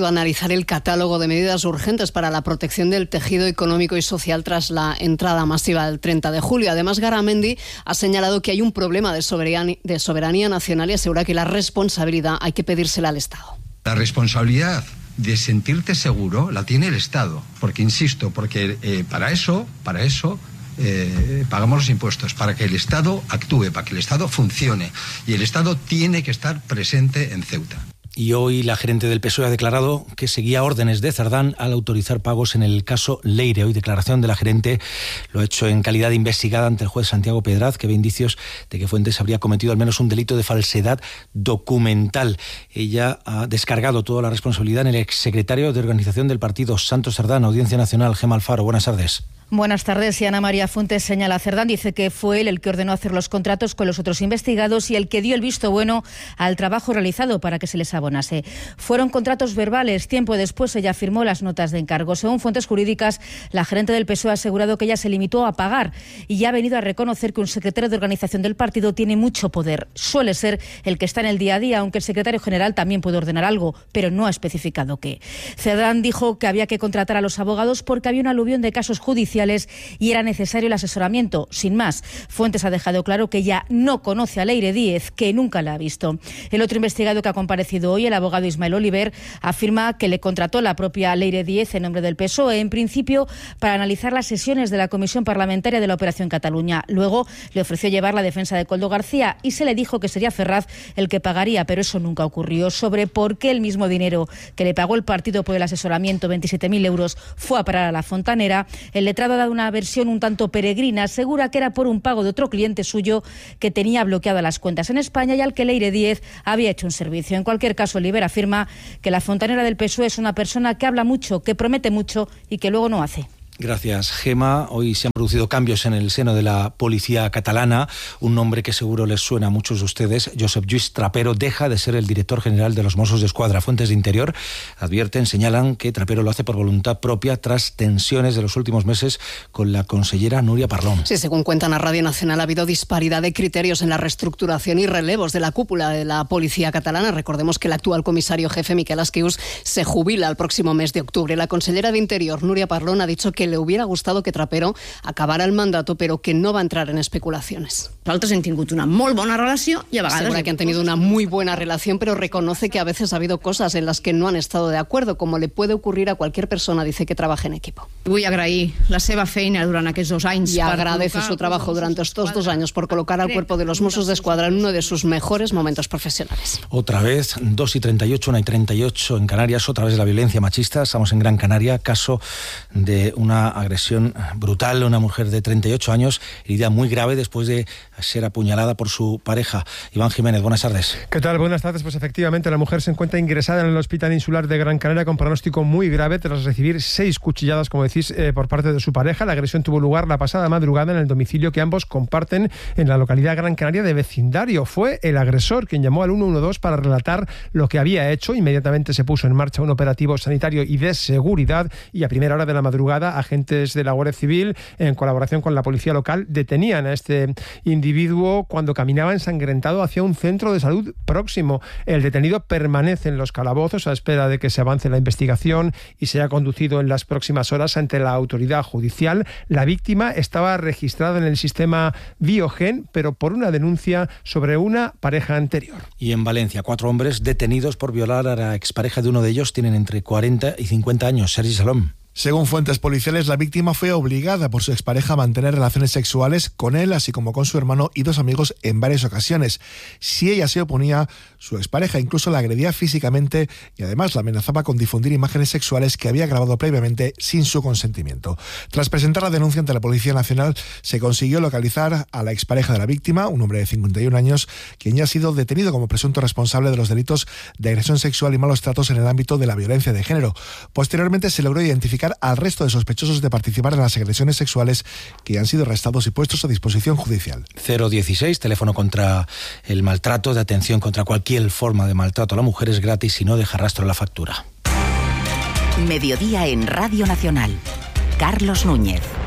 a analizar el catálogo de medidas urgentes para la protección del tejido económico y social tras la entrada masiva del treinta de julio. Además, Garamendi ha señalado que hay un problema de soberanía, de soberanía nacional y asegura que la responsabilidad hay que pedírsela al Estado. La responsabilidad de sentirte seguro la tiene el Estado, porque insisto, porque eh, para eso, para eso eh, pagamos los impuestos, para que el Estado actúe, para que el Estado funcione, y el Estado tiene que estar presente en Ceuta. Y hoy la gerente del P S O E ha declarado que seguía órdenes de Cerdán al autorizar pagos en el caso Leire. Hoy declaración de la gerente lo ha hecho en calidad de investigada ante el juez Santiago Pedraz, que ve indicios de que Fuentes habría cometido al menos un delito de falsedad documental. Ella ha descargado toda la responsabilidad en el exsecretario de organización del partido, Santos Cerdán. Audiencia Nacional, Gemma Alfaro, buenas tardes. Buenas tardes. Y Ana María Fuentes señala a Cerdán, dice que fue él el que ordenó hacer los contratos con los otros investigados y el que dio el visto bueno al trabajo realizado para que se les abonase. Fueron contratos verbales. Tiempo después ella firmó las notas de encargo. Según fuentes jurídicas, la gerente del P S O E ha asegurado que ella se limitó a pagar y ya ha venido a reconocer que un secretario de organización del partido tiene mucho poder. Suele ser el que está en el día a día, aunque el secretario general también puede ordenar algo, pero no ha especificado qué. Cerdán dijo que había que contratar a los abogados porque había un aluvión de casos judiciales y era necesario el asesoramiento. Sin más, Fuentes ha dejado claro que ella no conoce a Leire Díez, que nunca la ha visto. El otro investigado que ha comparecido hoy, el abogado Ismael Oliver, afirma que le contrató la propia Leire Díez en nombre del P S O E, en principio para analizar las sesiones de la Comisión Parlamentaria de la Operación Cataluña. Luego le ofreció llevar la defensa de Koldo García y se le dijo que sería Ferraz el que pagaría, pero eso nunca ocurrió. Sobre por qué el mismo dinero que le pagó el partido por el asesoramiento, veintisiete mil euros, fue a parar a la Fontanera, el letrado ha dado una versión un tanto peregrina. Asegura que era por un pago de otro cliente suyo que tenía bloqueadas las cuentas en España y al que Leire Díez había hecho un servicio. En cualquier caso, Oliver afirma que la fontanera del P S O E es una persona que habla mucho, que promete mucho y que luego no hace. Gracias, Gema. Hoy se han producido cambios en el seno de la policía catalana. Un nombre que seguro les suena a muchos de ustedes, Josep Lluís Trapero, deja de ser el director general de los Mossos d'Esquadra. Fuentes de Interior advierten, señalan que Trapero lo hace por voluntad propia tras tensiones de los últimos meses con la consellera Núria Parlon. Sí, según cuentan a Radio Nacional, ha habido disparidad de criterios en la reestructuración y relevos de la cúpula de la policía catalana. Recordemos que el actual comisario jefe, Miquel Asquius, se jubila el próximo mes de octubre. La consellera de Interior, Núria Parlon, ha dicho que le hubiera gustado que Trapero acabara el mandato, pero que no va a entrar en especulaciones. Nosaltres hem tingut una molt bona relació i a vegades... Asegura que han tenido una muy buena relación, pero reconoce que a veces ha habido cosas en las que no han estado de acuerdo, como le puede ocurrir a cualquier persona, dice, que trabaje en equipo. Vull agrair la seva feina durant aquests dos anys. Y agradece su trabajo durante estos dos años por colocar al cuerpo de los Mossos d'Esquadra en uno de sus mejores momentos profesionales. Otra vez, dos y treinta y ocho, una y treinta y ocho en Canarias, otra vez la violencia machista. Estamos en Gran Canaria, caso de una agresión brutal, una mujer de treinta y ocho años, herida muy grave después de ser apuñalada por su pareja. Iván Jiménez, buenas tardes. ¿Qué tal? Buenas tardes. Pues efectivamente la mujer se encuentra ingresada en el Hospital Insular de Gran Canaria con pronóstico muy grave tras recibir seis cuchilladas, como decís, eh, por parte de su pareja. La agresión tuvo lugar la pasada madrugada en el domicilio que ambos comparten en la localidad Gran Canaria de vecindario. Fue el agresor quien llamó al uno uno dos para relatar lo que había hecho. Inmediatamente se puso en marcha un operativo sanitario y de seguridad y a primera hora de la madrugada agentes de la Guardia Civil, en colaboración con la policía local, detenían a este individuo cuando caminaba ensangrentado hacia un centro de salud próximo. El detenido permanece en los calabozos a espera de que se avance la investigación y sea conducido en las próximas horas ante la autoridad judicial. La víctima estaba registrada en el sistema Biogen, pero por una denuncia sobre una pareja anterior. Y en Valencia, cuatro hombres detenidos por violar a la expareja de uno de ellos. Tienen entre cuarenta y cincuenta años. Sergi Salom. Según fuentes policiales, la víctima fue obligada por su expareja a mantener relaciones sexuales con él, así como con su hermano y dos amigos en varias ocasiones. Si ella se oponía, su expareja incluso la agredía físicamente y además la amenazaba con difundir imágenes sexuales que había grabado previamente sin su consentimiento. Tras presentar la denuncia ante la Policía Nacional, se consiguió localizar a la expareja de la víctima, un hombre de cincuenta y un años, quien ya ha sido detenido como presunto responsable de los delitos de agresión sexual y malos tratos en el ámbito de la violencia de género. Posteriormente se logró identificar al resto de sospechosos de participar en las agresiones sexuales que han sido arrestados y puestos a disposición judicial. cero dieciséis, teléfono contra el maltrato, de atención contra cualquier forma de maltrato a la mujer, es gratis y no deja rastro en la factura. Mediodía en Radio Nacional. Carlos Núñez.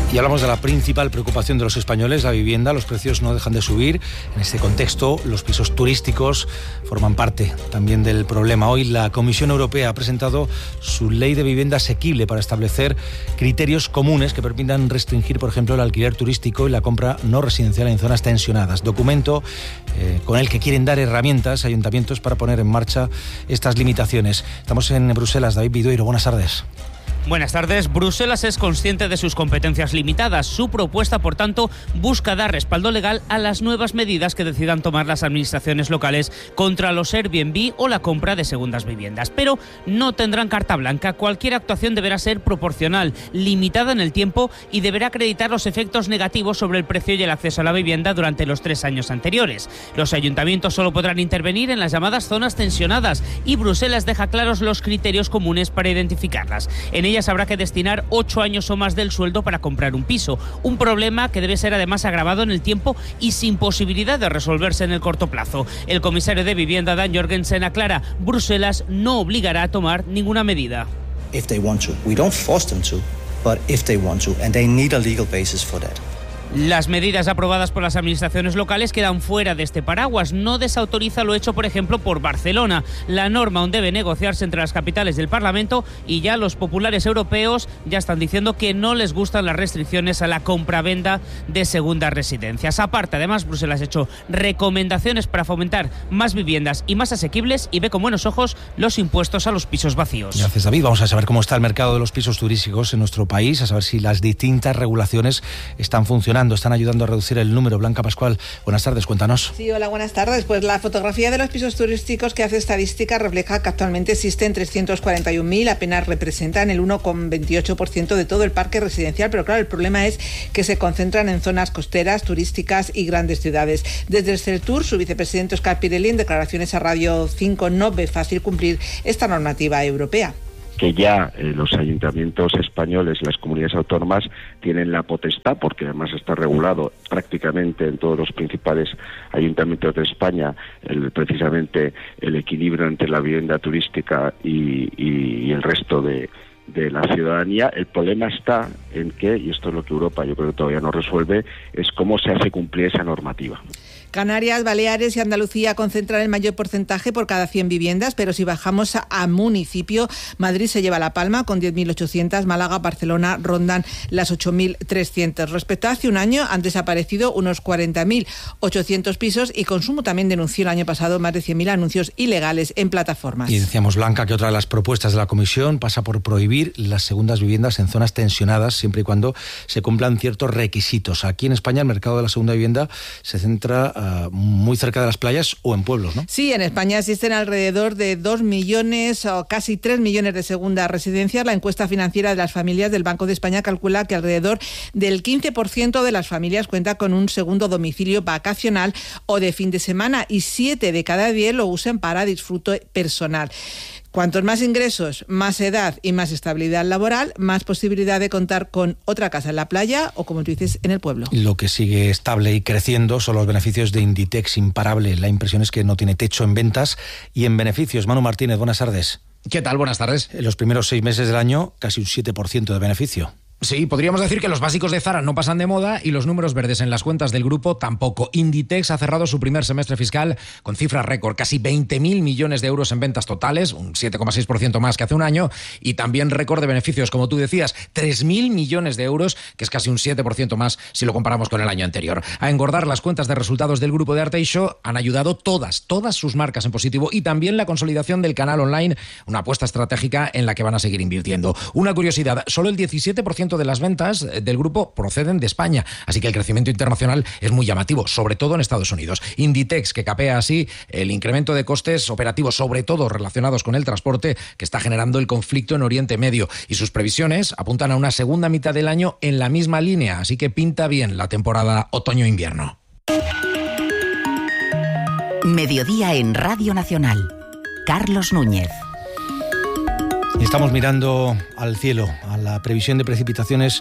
Y hablamos de la principal preocupación de los españoles, la vivienda. Los precios no dejan de subir. En este contexto, los pisos turísticos forman parte también del problema. Hoy la Comisión Europea ha presentado su ley de vivienda asequible para establecer criterios comunes que permitan restringir, por ejemplo, el alquiler turístico y la compra no residencial en zonas tensionadas. Documento eh, con el que quieren dar herramientas a ayuntamientos para poner en marcha estas limitaciones. Estamos en Bruselas. David Vidueiro, buenas tardes. Buenas tardes. Bruselas es consciente de sus competencias limitadas. Su propuesta, por tanto, busca dar respaldo legal a las nuevas medidas que decidan tomar las administraciones locales contra los Airbnb o la compra de segundas viviendas. Pero no tendrán carta blanca. Cualquier actuación deberá ser proporcional, limitada en el tiempo y deberá acreditar los efectos negativos sobre el precio y el acceso a la vivienda durante los tres años anteriores. Los ayuntamientos solo podrán intervenir en las llamadas zonas tensionadas y Bruselas deja claros los criterios comunes para identificarlas. En ellas habrá que destinar ocho años o más del sueldo para comprar un piso, un problema que debe ser además agravado en el tiempo y sin posibilidad de resolverse en el corto plazo. El comisario de Vivienda, Dan Jorgensen, aclara: Bruselas no obligará a tomar ninguna medida. If they want to. We don't force them to, but if they want to, and they need a legal basis for that. Las medidas aprobadas por las administraciones locales quedan fuera de este paraguas. No desautoriza lo hecho, por ejemplo, por Barcelona. La norma aún debe negociarse entre las capitales del Parlamento y ya los populares europeos ya están diciendo que no les gustan las restricciones a la compraventa de segundas residencias. Aparte, además, Bruselas ha hecho recomendaciones para fomentar más viviendas y más asequibles y ve con buenos ojos los impuestos a los pisos vacíos. Gracias, David. Vamos a saber cómo está el mercado de los pisos turísticos en nuestro país, a saber si las distintas regulaciones están funcionando. Están ayudando a reducir el número. Blanca Pascual, buenas tardes, cuéntanos. Sí, hola, buenas tardes. Pues la fotografía de los pisos turísticos que hace Estadística refleja que actualmente existen trescientos cuarenta y un mil, apenas representan el uno coma veintiocho por ciento de todo el parque residencial, pero claro, el problema es que se concentran en zonas costeras, turísticas y grandes ciudades. Desde el CELTUR, su vicepresidente Óscar Pirelli, en declaraciones a Radio cinco, no ve fácil cumplir esta normativa europea. Que ya eh, los ayuntamientos españoles, las comunidades autónomas, tienen la potestad, porque además está regulado prácticamente en todos los principales ayuntamientos de España, el, precisamente el equilibrio entre la vivienda turística y, y, y el resto de, de la ciudadanía. El problema está en que, y esto es lo que Europa yo creo que todavía no resuelve, es cómo se hace cumplir esa normativa. Canarias, Baleares y Andalucía concentran el mayor porcentaje por cada cien viviendas, pero si bajamos a, a municipio, Madrid se lleva la palma con diez mil ochocientas, Málaga, Barcelona rondan las ocho mil trescientas. Respecto a hace un año, han desaparecido unos cuarenta mil ochocientos pisos y Consumo también denunció el año pasado más de cien mil anuncios ilegales en plataformas. Y decíamos, Blanca, que otra de las propuestas de la Comisión pasa por prohibir las segundas viviendas en zonas tensionadas, siempre y cuando se cumplan ciertos requisitos. Aquí en España el mercado de la segunda vivienda se centra muy cerca de las playas o en pueblos, ¿no? Sí, en España existen alrededor de dos millones o casi tres millones de segundas residencias. La encuesta financiera de las familias del Banco de España calcula que alrededor del quince por ciento de las familias cuenta con un segundo domicilio vacacional o de fin de semana y siete de cada diez lo usan para disfrute personal. Cuantos más ingresos, más edad y más estabilidad laboral, más posibilidad de contar con otra casa en la playa o, como tú dices, en el pueblo. Lo que sigue estable y creciendo son los beneficios de Inditex, imparable. La impresión es que no tiene techo en ventas y en beneficios. Manu Martínez, buenas tardes. ¿Qué tal? Buenas tardes. En los primeros seis meses del año, casi un siete por ciento de beneficio. Sí, podríamos decir que los básicos de Zara no pasan de moda y los números verdes en las cuentas del grupo tampoco. Inditex ha cerrado su primer semestre fiscal con cifras récord, casi veinte mil millones de euros en ventas totales, un siete coma seis por ciento más que hace un año, y también récord de beneficios, como tú decías, tres mil millones de euros, que es casi un siete por ciento más si lo comparamos con el año anterior. A engordar las cuentas de resultados del grupo de Arteixo han ayudado todas, todas sus marcas en positivo y también la consolidación del canal online, una apuesta estratégica en la que van a seguir invirtiendo. Una curiosidad, solo el diecisiete por ciento de las ventas del grupo proceden de España, así que el crecimiento internacional es muy llamativo, sobre todo en Estados Unidos. Inditex, que capea así el incremento de costes operativos, sobre todo relacionados con el transporte, que está generando el conflicto en Oriente Medio, y sus previsiones apuntan a una segunda mitad del año en la misma línea, así que pinta bien la temporada otoño-invierno. Mediodía en Radio Nacional. Carlos Núñez. Y estamos mirando al cielo, a la previsión de precipitaciones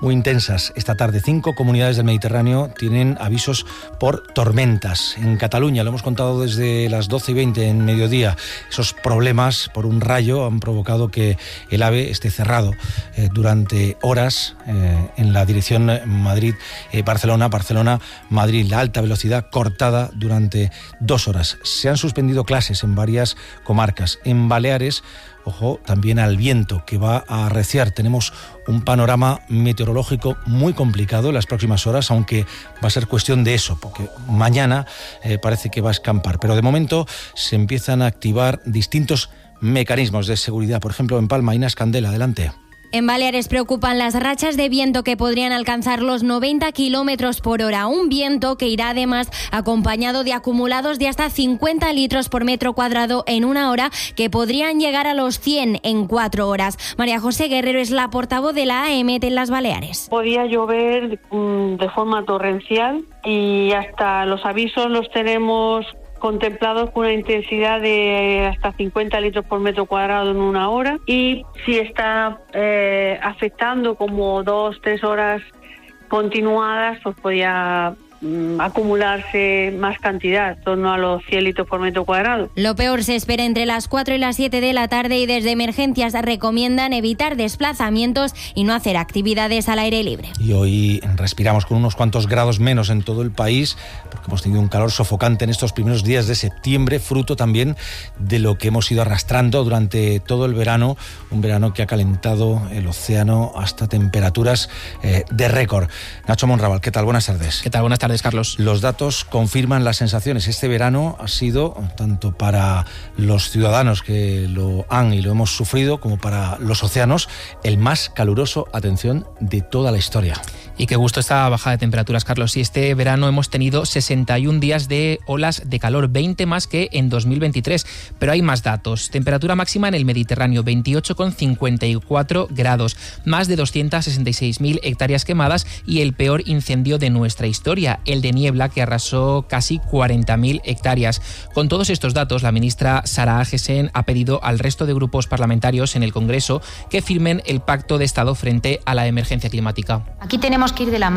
muy intensas. Esta tarde, cinco comunidades del Mediterráneo tienen avisos por tormentas. En Cataluña, lo hemos contado desde las doce y veinte en mediodía, esos problemas por un rayo han provocado que el AVE esté cerrado eh, durante horas eh, en la dirección Madrid-Barcelona, Barcelona-Madrid. La alta velocidad cortada durante dos horas. Se han suspendido clases en varias comarcas. En Baleares, ojo también al viento que va a arreciar. Tenemos un panorama meteorológico muy complicado en las próximas horas, aunque va a ser cuestión de eso, porque mañana eh, parece que va a escampar. Pero de momento se empiezan a activar distintos mecanismos de seguridad. Por ejemplo, en Palma, Inés Candela, adelante. En Baleares preocupan las rachas de viento que podrían alcanzar los noventa kilómetros por hora. Un viento que irá además acompañado de acumulados de hasta cincuenta litros por metro cuadrado en una hora, que podrían llegar a los cien en cuatro horas. María José Guerrero es la portavoz de la A E M E T en las Baleares. Podía llover mm, de forma torrencial y hasta los avisos los tenemos contemplados con una intensidad de hasta cincuenta litros por metro cuadrado en una hora, y si está eh, afectando como dos, tres horas continuadas, pues podía mm, acumularse más cantidad, en torno a los cien litros por metro cuadrado. Lo peor se espera entre las cuatro y las siete de la tarde, y desde emergencias recomiendan evitar desplazamientos y no hacer actividades al aire libre. Y hoy respiramos con unos cuantos grados menos en todo el país, porque hemos tenido un calor sofocante en estos primeros días de septiembre, fruto también de lo que hemos ido arrastrando durante todo el verano, un verano que ha calentado el océano hasta temperaturas eh, de récord. Nacho Monraval, ¿qué tal? Buenas tardes. ¿Qué tal? Buenas tardes, Carlos. Los datos confirman las sensaciones. Este verano ha sido, tanto para los ciudadanos que lo han y lo hemos sufrido, como para los océanos, el más caluroso, atención, de toda la historia. Y qué gusto esta baja de temperaturas, Carlos. Y este verano hemos tenido sesenta y un días de olas de calor, veinte más que en dos mil veintitrés. Pero hay más datos. Temperatura máxima en el Mediterráneo, veintiocho coma cincuenta y cuatro grados. Más de doscientas sesenta y seis mil hectáreas quemadas, y el peor incendio de nuestra historia, el de Niebla, que arrasó casi cuarenta mil hectáreas. Con todos estos datos, la ministra Sara Agesen ha pedido al resto de grupos parlamentarios en el Congreso que firmen el Pacto de Estado frente a la emergencia climática. Aquí tenemos que ir de la